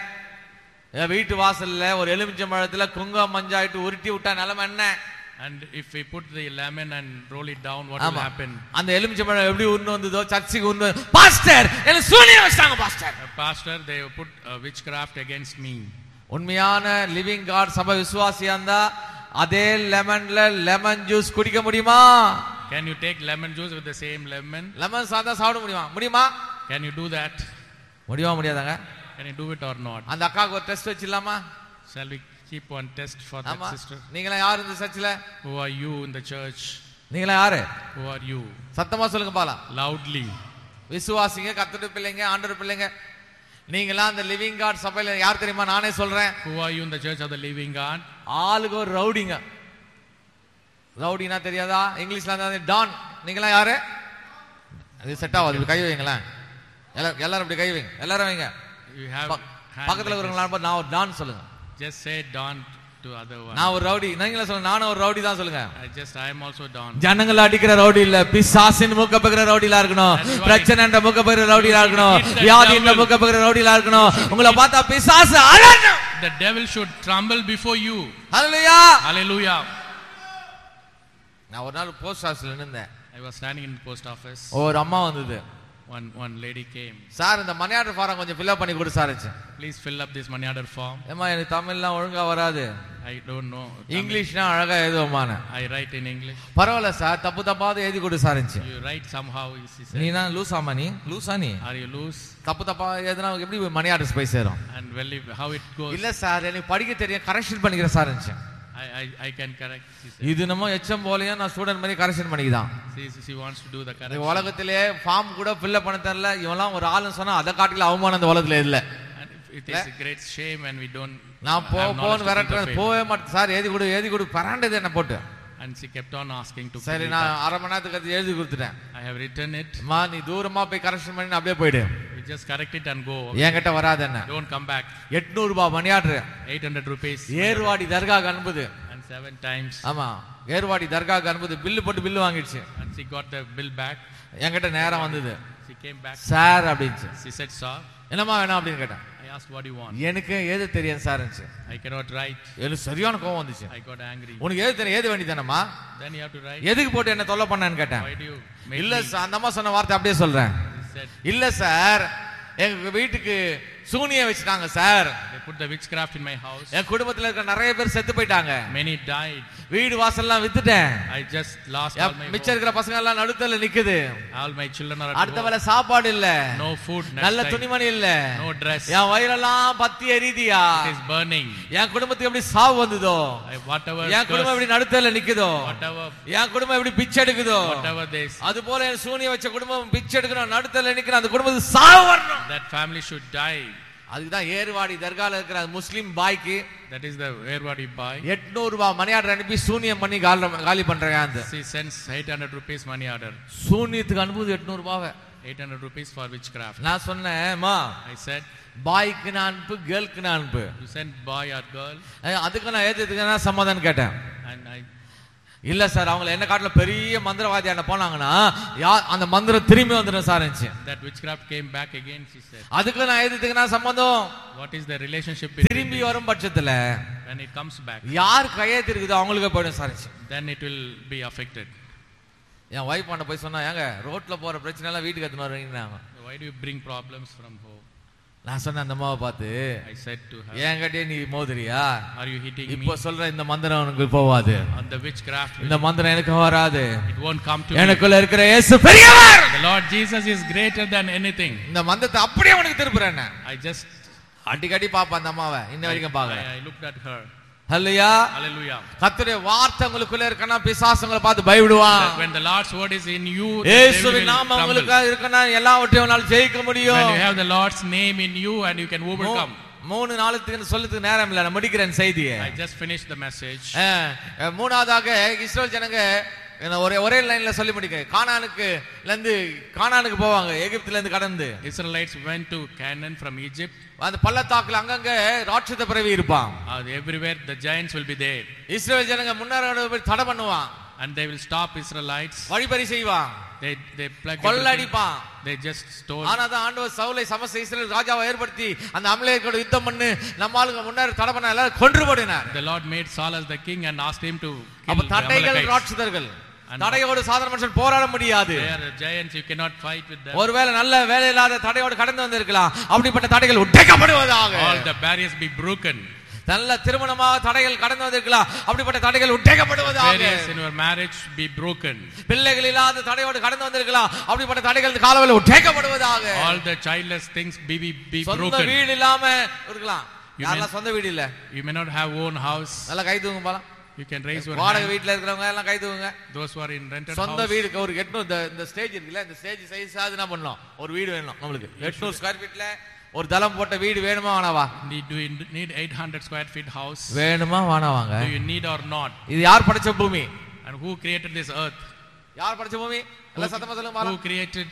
வீட்டு வாசல்ல ஒரு எலுமிச்சம்பழத்துல குங்குமம் மஞ்சாயிட்டு உருட்டி விட்டா நிலைமை என்ன? And if we put the lemon and roll it down, what will happen? அந்த எலுமிச்சம்பழம் எப்படி உருண்டு வந்ததோ சர்ச்சுக்கு உருண்டு, பாஸ்டர் என்ன சூனியம் வச்சாங்க pastor. Pastor, they put witchcraft against me. உண்மையான லிவிங் காட் சபை விசுவாசியா இருந்தா அதே லெமன்ல லெமன் ஜூஸ் குடிக்க முடியுமா? Can you take lemon juice with the same lemon? Lemon சாதா சாப்பிட முடியுமா? Can you do that? முடியாதாங்க? Can you do it or not? அந்த அக்காவுக்கு ஒரு test வச்சிடலாமா? Shall we keep one test for that sister? நீங்களா யாரு இந்த சர்ச்சில்? Who are you in the church? நீங்களா யாரு? Who are you? சத்தமா சொல்லுங்க பாலாம். Loudly. விசுவாசிங்க, கர்த்தருடைய பிள்ளைங்க, ஆண்டவருடைய பிள்ளைங்க. நீங்களா அந்த லிவிங் காட் சபையில யார் தெரியுமா? நானே சொல்றேன். Who are you in the church of the living God? ஆளுக்கு ஒரு ரவுடிங்க. ரவுடினா தெரியாதா? இங்கிலீஷ்ல இருந்தா டான். நீங்களா யாரு? அது செட் ஆகாது. கை வைங்களேன். எல்லாரும் இப்படி கை வைங்க. எல்லாரும் வைங்க. You have பக்கத்துல இருக்கிறவங்க நான் ஒரு டான் சொல்லுங்க. Just say Don to other one. நான் ஒரு ரவுடி. நீங்களே சொல்லுங்க, நானும் ஒரு ரவுடி தான் சொல்லுங்க. I am also Don. ஜனங்களை அடிக்கிற ரவுடி இல்ல, பிசாசின் மூக்கப்படுகிற ரவுடிலா இருக்கணும். பிரச்சனை என்ற மூக்கப்படுகிற ரவுடிலா இருக்கணும். வியாதி என்ற மூக்கப்படுகிற ரவுடிலா இருக்கணும். உங்களை பார்த்தா பிசாசு அலறணும். The devil should tremble before you. Hallelujah. Hallelujah. நான் ஒரு நாள் போஸ்ட் ஆபீஸ்ல நின்னேன். I was standing in the post office. ஒரு அம்மா வந்தது. One lady came. சார் இந்த மணி ஆர்டர் ஃபாரம் கொஞ்சம் ஃபில் அப் பண்ணி கொடு sir. Please fill up this money order form. ஏமா எனக்கு தமிழ்லாம் ஒழுங்கா வராது. I don't know. இங்கிலீஷ்னா அழகா எழுதுவோமான. I write in English. பரவாயில்ல சார், தப்பாவது எழுதி கொடு சார். You write somehow. நீனா லூசாமா? லூசா நீ? Are you loose? தப்பா எதுனா எப்படி மணி ஆர்டர்ஸ் போய் சேரும்? And well, how it goes? இல்ல சார், எனக்கு படிக்க தெரியும், கரெக்ஷன் பண்ணிக்கிறேன் சார். I can correct. இது நம்ம எச்எம் போலயும் நான் ஸ்டூடண்ட் மாதிரி கரெக்ஷன் பண்ணிக்கலாம். She wants to do the correction. உலகத்திலே ஃபார்ம் கூட ஃபில் அப் பண்ண தெரியல, இவெல்லாம் ஒரு ஆளுன்னு சொன்னா அதை காட்டில அவமானம் இந்த உலகத்துல இல்ல. It is a great shame when we don't. நான் போன் வரட்டேன், போவே மாட்டேன் சார். எழுதி கொடு பராண்டது என்ன போட்டு. And she kept on asking to. சரி, நான் அரை மணி நேரத்துக்கு அது எழுதி கொடுத்துட்டேன். I have written it. மா நீ தூரமா போய் கரெக்ஷன் பண்ணி அப்படியே போயிடு. You just correct it and go. என்கிட்ட வராது என்ன. Don't come back. 800 ரூபாய் money order. 800 rupees. Ervadi தர்காக்கு அனுப்புது. 7 times. ஆமா, ஏர்வாடி தர்காக்கு அனுப்புது. பில்லு போட்டு bill வாங்கிடுச்சு. And she got the bill back. என்கிட்ட நேரம் வந்தது. She came back. Sir அப்படிச்சு. She said, sir. என்னமா வேணும் அப்படின்னு கேட்டேன். I asked, what do you want? எனக்கு ஏது தெரியும் சார். I cannot write. எனக்கு சரியான கோவம் வந்துச்சு. I got angry. உனக்கு ஏது தெரியும், ஏது வேண்டியதானம்மா? Then you have to write. எதுக்கு போட்டு என்ன தொல்லை பண்ணான்னு கேட்டேன். Why do you make இல்ல me? சார், அந்த அம்மா சொன்ன வார்த்தை அப்படியே சொல்றேன். She said, இல்ல சார், எங்க வீட்டுக்கு சூனியம் வச்சிட்டாங்க sir. They put the witchcraft in my house. என் குடும்பத்துல இருக்க நிறைய பேர் செத்து போயிட்டாங்க. Many died. வீடு வாசல்லாம் வித்துட்டேன். I just lost all my மிச்சம் இருக்கிற பசங்க எல்லாம் நடுத்தல நிக்குது. All my children are அடுத்த வேளை சாப்பாடு இல்ல. No food. நல்ல துணிமணி இல்ல. No dress. என் வயிறெல்லாம் பத்தி எரியுதியா. It is burning. என் குடும்பத்துக்கு எப்படி சாவு வந்ததோ. Whatever. என் குடும்பம் எப்படி நடுத்தல நிக்குதோ. Whatever. என் குடும்பம் எப்படி பிச்சை எடுக்குதோ. Whatever this. அது போல என் சூனியம் வச்ச குடும்பம் பிச்சை எடுக்கணும் நடுத்தல நிக்கணும் அந்த குடும்பத்துக்கு சாவு வரணும். That family should die. அதுதான் ஏர்வாடி தர்கால இருக்கிற முஸ்லிம் பாய்க்கு That is the Erwadi boy. 800 ரூபாய் மணி ஆர்டர் அனுப்பி சூனியம் பண்ணி காலி பண்றாங்க. அந்த She sends 800 rupees money order. சூனியத்துக்கு அனுப்புது 800 ரூபாய். 800 rupees for witchcraft. நான் சொன்னேன்மா I said, பாய்க்கு நான் அனுப்பு கேர்ளுக்கு நான் அனுப்பு. you send boy or girl. அதுக்கு நான் ஏத்துக்கு நான் சமாதானம் கேட்டேன். And I இல்ல சார் அவங்க என்ன காட்டுல பெரிய மந்திரவாதியான போனாங்கன்னா அந்த மந்திரம் திரும்பி வந்துடும் sir. that witchcraft came back again, she said. அதுக்கு நான் எதுக்கு நான் சம்பந்தம். What is the relationship between திரும்பி வரும் பட்சத்துல when it comes back? யார் கையெழுத்து இருக்குதோ அவங்களுக்கு போயிடும் sir. Then it will be affected. N wife பண்ண போய் சொன்னா ஏங்க ரோட்ல போற பிரச்சனை எல்லாம் வீட்டுக்கு எடுத்துன்னு வரீங்கன்னாங்க. Why do you bring problems from home? நான் சொன்ன அந்த அம்மாவை பார்த்து I said to her, ஏங்கட்டே நீ மோதிரியா. are you hitting me? இப்போ சொல்ற இந்த மந்திரம் உனக்கு போவாது. On the witchcraft. இந்த மந்திரம் எனக்கு வராது. It won't come to me. எனக்குள்ள இருக்கிற இயேசு பெரியவர். The Lord Jesus is greater than anything. இந்த மந்திரத்தை அப்படியே உனக்கு திருப்புறேன். I just அடிக்கடி பாப்பா அந்த அம்மாவை இன்ன வரைக்கும் பாக்கல. I looked at her. Hallelujah. Hallelujah. கர்த்தருடைய வார்த்தை உங்களுக்குள்ள இருக்கனா பிசாசுங்களை பார்த்து பயப்படுவான். When the Lord's word is in you, இயேசுவின் நாமம் உங்களுக்கு இருக்கனா எல்லாவற்றையும் உன்னால ஜெயிக்க முடியும். When you have the Lord's name in you and you can overcome. 3 நாளுக்கு சொல்லதுக்கு நேரம் இல்ல. நான் முடிக்கிறேன் செய்தியை. I just finished the message. மூணாவதாக இஸ்ரவேல் ஜனங்க ஒரே லைன்ல சொல்லி முடிக்க கானானுக்கு போவாங்க. எகிப்துல இருந்து கடந்து Israelites went to Canaan from Egypt. அந்த பள்ளத்தாக்குல அங்கங்க ராட்சத பிறவி இருப்பான். Everywhere the giants will be there. இஸ்ரவேல் ஜனங்க முன்னேற தடை பண்ணுவான். And they will stop Israelites. வழிபறி செய்வான். They plague. கொள்ளடிப்பான். They just stole. ஆனாதான் ஆண்டவர் சவுலை சமஸ்த இஸ்ரவேல் ராஜாவை ஏற்படுத்தி அந்த அமலேயரோட யுத்தம் பண்ணி நம்ம ஆளுங்க முன்னேற தடை பண்ண எல்லாரும் கொன்றுபடினார். The Lord made Saul as the king and asked him to kill அப்ப the தடைகள் Amalekites. ராட்சதர்கள் தடையோடு சாதாரண மனுஷன் போராட முடியாது. They are giants, you cannot fight with them. ஒருவேளை நல்ல வேலை இல்லாத தடையோடு கடந்து வந்திருக்கலாம். அப்படிப்பட்ட தடைகள் உடைக்கப்படுவதாக. All the barriers be broken. நல்ல திருமணமாக தடைகள் கடந்து வந்திருக்கலாம். அப்படிப்பட்ட தடைகள் உடைக்கப்படுவதாக. Barriers in your marriage be broken. பிள்ளைகள் இல்லாத தடையோடு கடந்து வந்திருக்கலாம். அப்படிப்பட்ட தடைகள் காலவெளியில் உடைக்கப்படுவதாக. All the childless things be broken. சொந்த வீடு இல்லாம இருக்கலாம். யாரெல்லாம் சொந்த வீடு இல்ல? You may not have own house. நல்லா கை தூங்க போலாம். You can raise your வாடகை hand. வீட்ல இருக்கிறவங்க எல்லாம் கை தூங்குங்க. Those who are in rented சொந்த house. வீடு ஒரு 800 இந்த ஸ்டேஜ் இருக்குல்ல, இந்த ஸ்டேஜ் சைஸ் ஆது என்ன பண்ணலாம்? ஒரு வீடு வேணும் நமக்கு. 800 ஸ்கொயர் ஃபீட்ல ஒரு தளம் போட்ட வீடு வேணுமா வேணாவா? Do you need 800 square feet house? வேணுமா வேணாவாங்க? Do you need or not? இது யார் படைச்ச பூமி? And who created this earth? யார் படைச்ச பூமி? எல்லாம் சத்தமா சொல்லுங்க பாருங்க. Who created?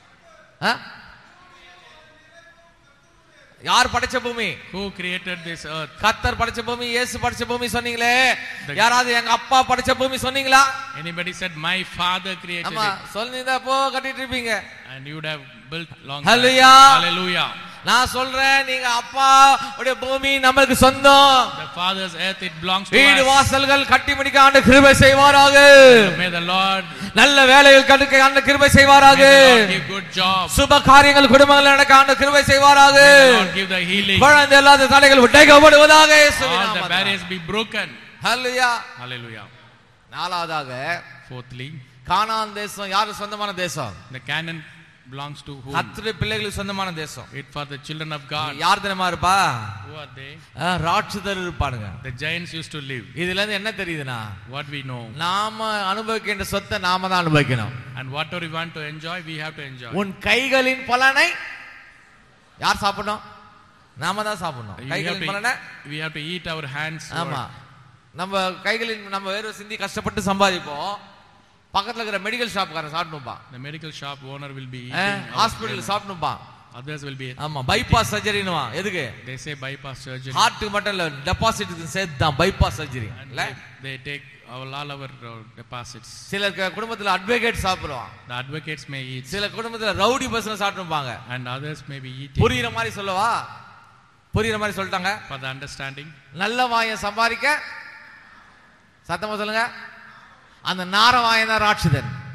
யார் படைச்ச பூமி? Who created this earth? கர்த்தர் படைச்ச பூமி, இயேசு படைச்ச பூமி சொன்னீங்களே. யாராவது எங்க அப்பா படைச்ச பூமி சொன்னீங்களா? Anybody said my father created ஆமா it? சொல்லிருந்தா போ கட்டிட்டு இருப்பீங்க. And you would have built long. Hallelujah. Hallelujah. நான் சொல்றேன் நீங்க அப்பா உடைய பூமி நமக்கு சொந்தம். The father's earth, it belongs to வீடு us. வாசல்கள் கட்டி முடிக்க ஆண்டு கிருபை செய்வாராக. May the Lord நல்ல வேலைகள் கட்டுக்க ஆண்டு கிருபை செய்வாராக. May the Lord give good job. சுப காரியங்கள் குடும்பங்கள் நடக்க ஆண்டு கிருபை செய்வாராக. May the Lord give the healing. குழந்தை இல்லாத தடைகள் உடைக்கப்படுவதாக இயேசுவின் All the நாமத்தில். barriers be broken. Hallelujah. Hallelujah. நாலாவதாக Fourthly, கானான் தேசம் யாரு சொந்தமான தேசம்? the Canaan belongs to whom? கர்த்தருடைய பிள்ளைகளுக்கு சொந்தமான தேசம். It for the children of God. யார் தெரியுமா இருப்பா? Who are they? ராட்சதர் இருப்பானுங்க. The giants used to live. இதுல இருந்து என்ன தெரியுதுனா? What we know. நாம அனுபவிக்கின்ற சொத்தை நாம தான் அனுபவிக்கணும். And whatever we want to enjoy, we have to enjoy. உன் கைகளின் பலனை யார் சாப்பிடணும்? நாம தான் சாப்பிடணும். கைகளின் பலனை we have to eat our hands. ஆமா. நம்ம கைகளின் நம்ம வேற சிந்தி கஷ்டப்பட்டு சம்பாதிப்போம். பக்கத்துல இருக்கிற medical ஷாப்காரன் சாப்பிடும்பா. The medical shop owner will be eating. Hospital சாப்பிடும்பா. Others will be. ஆமா பைபாஸ் சர்ஜரினுவா. எதுக்கு? They say bypass surgery. ஹார்ட்டுக்கு மட்டும் இல்ல டெபாசிட்டுக்கு சேர்த்து தான் பைபாஸ் சர்ஜரி. இல்ல they take all our deposits. சில குடும்பத்துல அட்வொகேட் சாப்பிடுவான். The advocates may eat. சில குடும்பத்துல ரவுடி பசங்க சாப்பிடுவாங்க. And others may be eating. புரியுற மாதிரி சொல்லவா? புரியுற மாதிரி சொல்லிட்டாங்க. For the understanding. நல்ல வாயை சம்பாதிக்க சத்தமா சொல்லுங்க. அந்த நாரவாயன் தான் ராட்சதன்.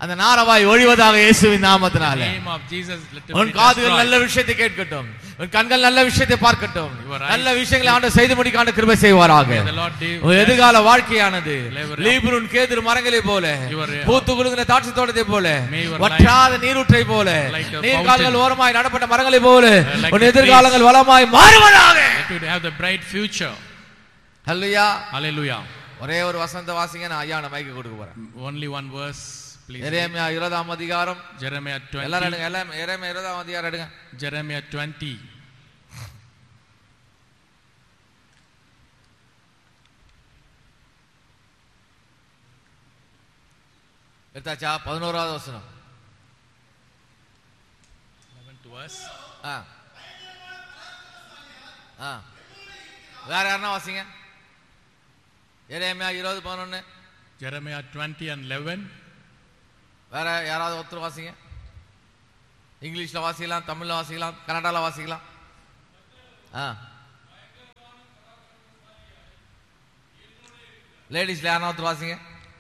அந்த நாரவாய் ஒழிவதாக இயேசுவின் நாமத்தினாலே. name of Jesus, let it உன் be காதுகள் நல்ல destroyed. விஷயத்தை கேட்கட்டும், உன் கண்கள் நல்ல விஷயத்தை பார்க்கட்டும், Your eyes- நல்ல விஷயங்களை ஆண்டவர் செய்து முடிக்க ஆண்டவர் கிருபை செய்வாராக. May the Lord give உன் எதிர்கால வாழ்க்கையானது Live- லீபனோன் கேதுரு மரங்களை போல, Your- பூத்து குலுங்கின திராட்சை தோட்டத்தை போல, May your வற்றாத நீரூற்றை போல, like a நீர்கால்கள் fountain. ஓரமாய் நடப்பட்ட மரங்களை போல Like உன் the எதிர்காலங்கள் வளமாய் மாறுவதாக. Let it have the bright future. Hallelujah. Hallelujah. ஒரே ஒரு வசனத்தை வாசிங்க, நான் ஐயா மைக்கு கொடுக்க போறேன். Only one verse, please. எரேமியா 20ஆம் அதிகாரம். Jeremiah 20. எல்லாரும் எடுங்க, எல்லாம் எரேமியா 20ஆம் அதிகாரம் எடுங்க. Jeremiah 20. எடுத்தாச்சா? 11வது வசனம். 11th verse. வேற யாருன்னா வாசிங்க. எரேமியா 20:11. Jeremiah 20 and 11. வேற யாராவது ஒருத்தர் வாசிங்க. இங்கிலீஷ்ல வாசிக்கலாம், தமிழ்ல வாசிக்கலாம், கன்னடால வாசிக்கலாம். லேடிஸ்ல யாரா ஒருத்தர் வாசிங்க.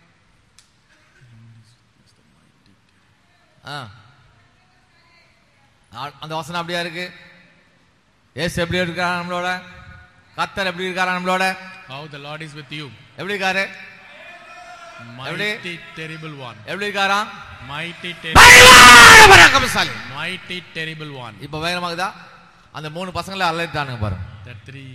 அந்த வசனம் அப்படியா இருக்கு? ஏசு எப்படி இருக்காரா நம்மளோட? கர்த்தர் எப்படி இருக்காரா நம்மளோட? How the Lord is with you. எப்படி இருக்காரு? Mighty terrible one. எப்படி இருக்காரா? Mighty பராக்கிரமசாலி. mighty terrible one. இப்ப வேகமாகுதா? அந்த 3 பசங்களை அலறிட்டானுங்க பாருங்க. The 3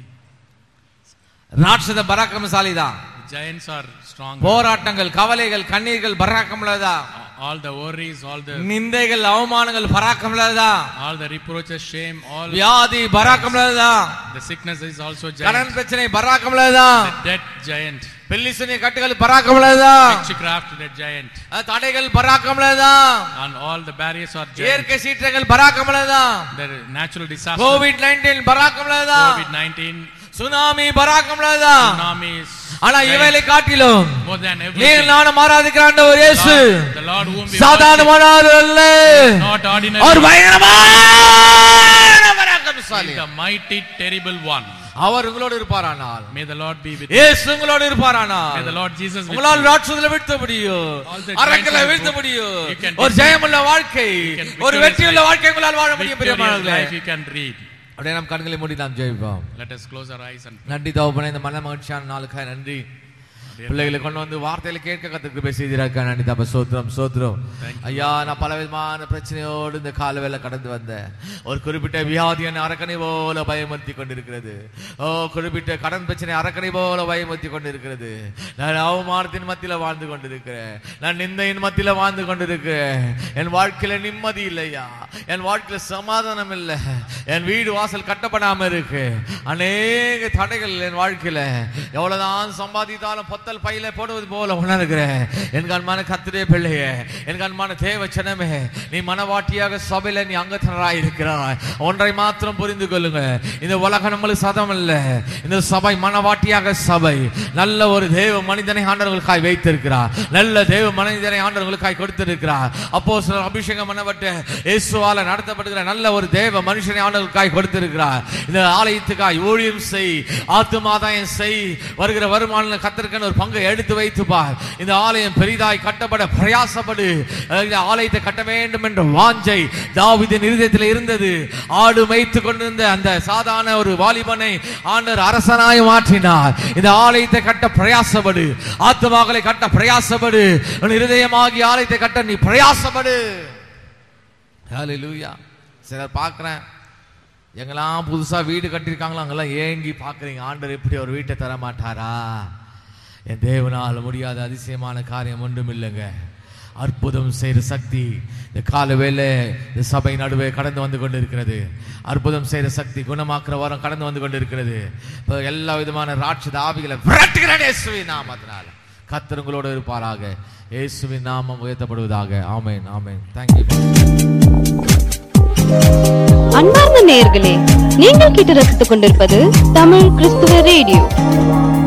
ராட்சத பராக்கிரமசாலி தான். giants are strong. போராட்டங்கள், கவலைகள், கண்ணீர்கள் பராக்கிரமலதா. All the worries, all the நிந்தைகள், அவமானங்கள் பராக்கிரமலதா. all the reproaches, shame, all வியாதி பராக்கிரமலதா. the sickness is also கடன் giant. பிரச்சனை பராக்கிரமலதா. The debt giant. பெல்லிசுனி கட்டுகள் பராக்கிரமலதா. Witchcraft, the giant. தடைகள் பராக்கிரமலதா. And all the barriers are giant. இயற்கை சீற்றங்கள் பராக்கிரமலதா. The natural disaster. COVID-19 பராக்கிரமலதா. COVID-19. Tsunami பராக்கிரமலதா. Tsunamis. ஆனா இவைகளை காட்டிலும் More than நீ everything. நானும் ஆராதிக்கிற ஆண்டவர் இயேசு The Lord whom we சாதாரணமானவர் அல்ல. not ordinary. அவர் பயங்கரமான பராக்கிரமசாலி. The mighty terrible one. அவர் உங்களோடு இருப்பாரானால், May the Lord be with you. இயேசு உங்களோடு இருப்பாரானால், May the Lord Jesus with உங்களால் you. ராட்சதங்களை வீழ்த்த முடியும், All the அரக்கலை giants வீழ்த்த will- முடியும். you can ஒரு defeat- ஜெயமுள்ள வாழ்க்கை, you can ஒரு victorious வெற்றியுள்ள life. வாழ்க்கை உங்களால் வாழ முடியும். Victorious பிரியமானவர்களே, life you can read. அப்படியே நம் கண்களை மூடி நாம் ஜெபிப்போம். Let us close our eyes and நன்றி தகப்பனே, இந்த மன மகிழ்ச்சியான நாளுக்காக நன்றி. பிள்ளைகளை கொண்டு வந்து வார்த்தையில கேட்க கத்துக்கு பேசியிருக்க நன்றி தப்ப சோத்திரம் சோத்திரம். ஐயா, நான் பல விதமான பிரச்சனையோடு இந்த காலவேளை கடந்து வந்தேன். ஒரு குறிப்பிட்ட வியாதி என்னை அரக்கனை போல பயமுறுத்தி கொண்டிருக்கிறது. குறிப்பிட்ட கடன் பிரச்சனை அரக்கனை போல பயமுறுத்தி கொண்டிருக்கிறது. நான் அவமானத்தின் மத்தியில வாழ்ந்து கொண்டிருக்கிறேன். நான் நிந்தையின் மத்தியில வாழ்ந்து கொண்டிருக்கிறேன். என் வாழ்க்கையில நிம்மதி இல்லையா, என் வாழ்க்கையில சமாதானம் இல்லை, என் வீடு வாசல் கட்டப்படாம இருக்கு. அநேக தடைகள் என் வாழ்க்கையில. எவ்வளவுதான் சம்பாதித்தாலும் பையில போடுவது போல உணர்கிறேன். என் கண்மான கர்த்தருடைய பிள்ளையே, என் கண்மான தேவச்சனமே, நீ மனவாட்டியாக சபையில நீ அங்கத்தினராய் இருக்கிறாய். ஒன்றை மாத்திரம் புரிந்து கொள்ளுங்க, இந்த உலகம் நம்மளுக்கு சதம் இல்ல. இந்த சபை மனவாட்டியாக சபை. நல்ல ஒரு தேவ மனிதனை ஆண்டவர்களுக்காய் வைத்திருக்கிறார். நல்ல தேவ மனிதனை ஆண்டவர்களுக்காய் கொடுத்திருக்கிறார். அப்போஸ்தலர் அபிஷேகம் பண்ணப்பட்டு இயேசுவால நடத்தப்படுகிற நல்ல ஒரு தேவ மனுஷனை ஆண்டவர்களுக்காய் கொடுத்திருக்கிறார். இந்த ஆலயத்துக்காய் ஊழியம் செய், ஆத்துமாதாயம் செய், வருகிற வருமானம் கர்த்தருக்கு ஒரு பங்கை எடுத்து வைத்து பார். இந்த ஆலயம் பெரிதாய் கட்டப்பட பிரயாசப்படு. இந்த ஆலயத்தை கட்ட வேண்டும் என்ற வாஞ்சை தாவீதின் இருதயத்தில் இருந்தது. ஆடு மேய்த்து கொண்டிருந்த அந்த சாதாரண ஒரு வாலிபனை ஆண்டவர் அரசனாய் மாற்றினார். இந்த ஆலயத்தை கட்ட பிரயாசப்படு, ஆத்துமாக்களை கட்ட பிரயாசப்படு, உன் இருதயமாகி ஆலயத்தை கட்ட நீ பிரயாசப்படு. ஹல்லேலூயா. சிலர் பார்க்கிறேன், எங்கெல்லாம் புதுசா வீடு கட்டியிருக்காங்களோ அங்கெல்லாம் ஏங்கி பார்க்குறீங்க, ஆண்டவர் எப்படி ஒரு வீட்டை தர மாட்டாரா? என் தேவனால் முடியாத அதிசயமான காரியம் ஒன்றும் இல்லைங்க. அற்புதம் செய்கிற சக்தி இந்த கால வேளை இந்த சபை நடுவே கடந்து வந்து கொண்டு இருக்கிறது. அற்புதம் செய்கிற சக்தி, குணமாக்குற வாரம் கடந்து வந்து கொண்டு இருக்கிறது. இப்போ எல்லா விதமான ராட்சத ஆவிகளை விரட்டுகிறேன் இயேசுவின் நாமத்தினால. கர்த்தர் உங்களோடு இருப்பாராக. இயேசுவின் நாமம் உயர்த்தப்படுவதாக. ஆமென், ஆமென். தேங்க்யூ. அன்பார்ந்த நேயர்களே, நீங்கள் கேட்டு ரசித்துக் கொண்டிருப்பது தமிழ் கிறிஸ்துவ ரேடியோ.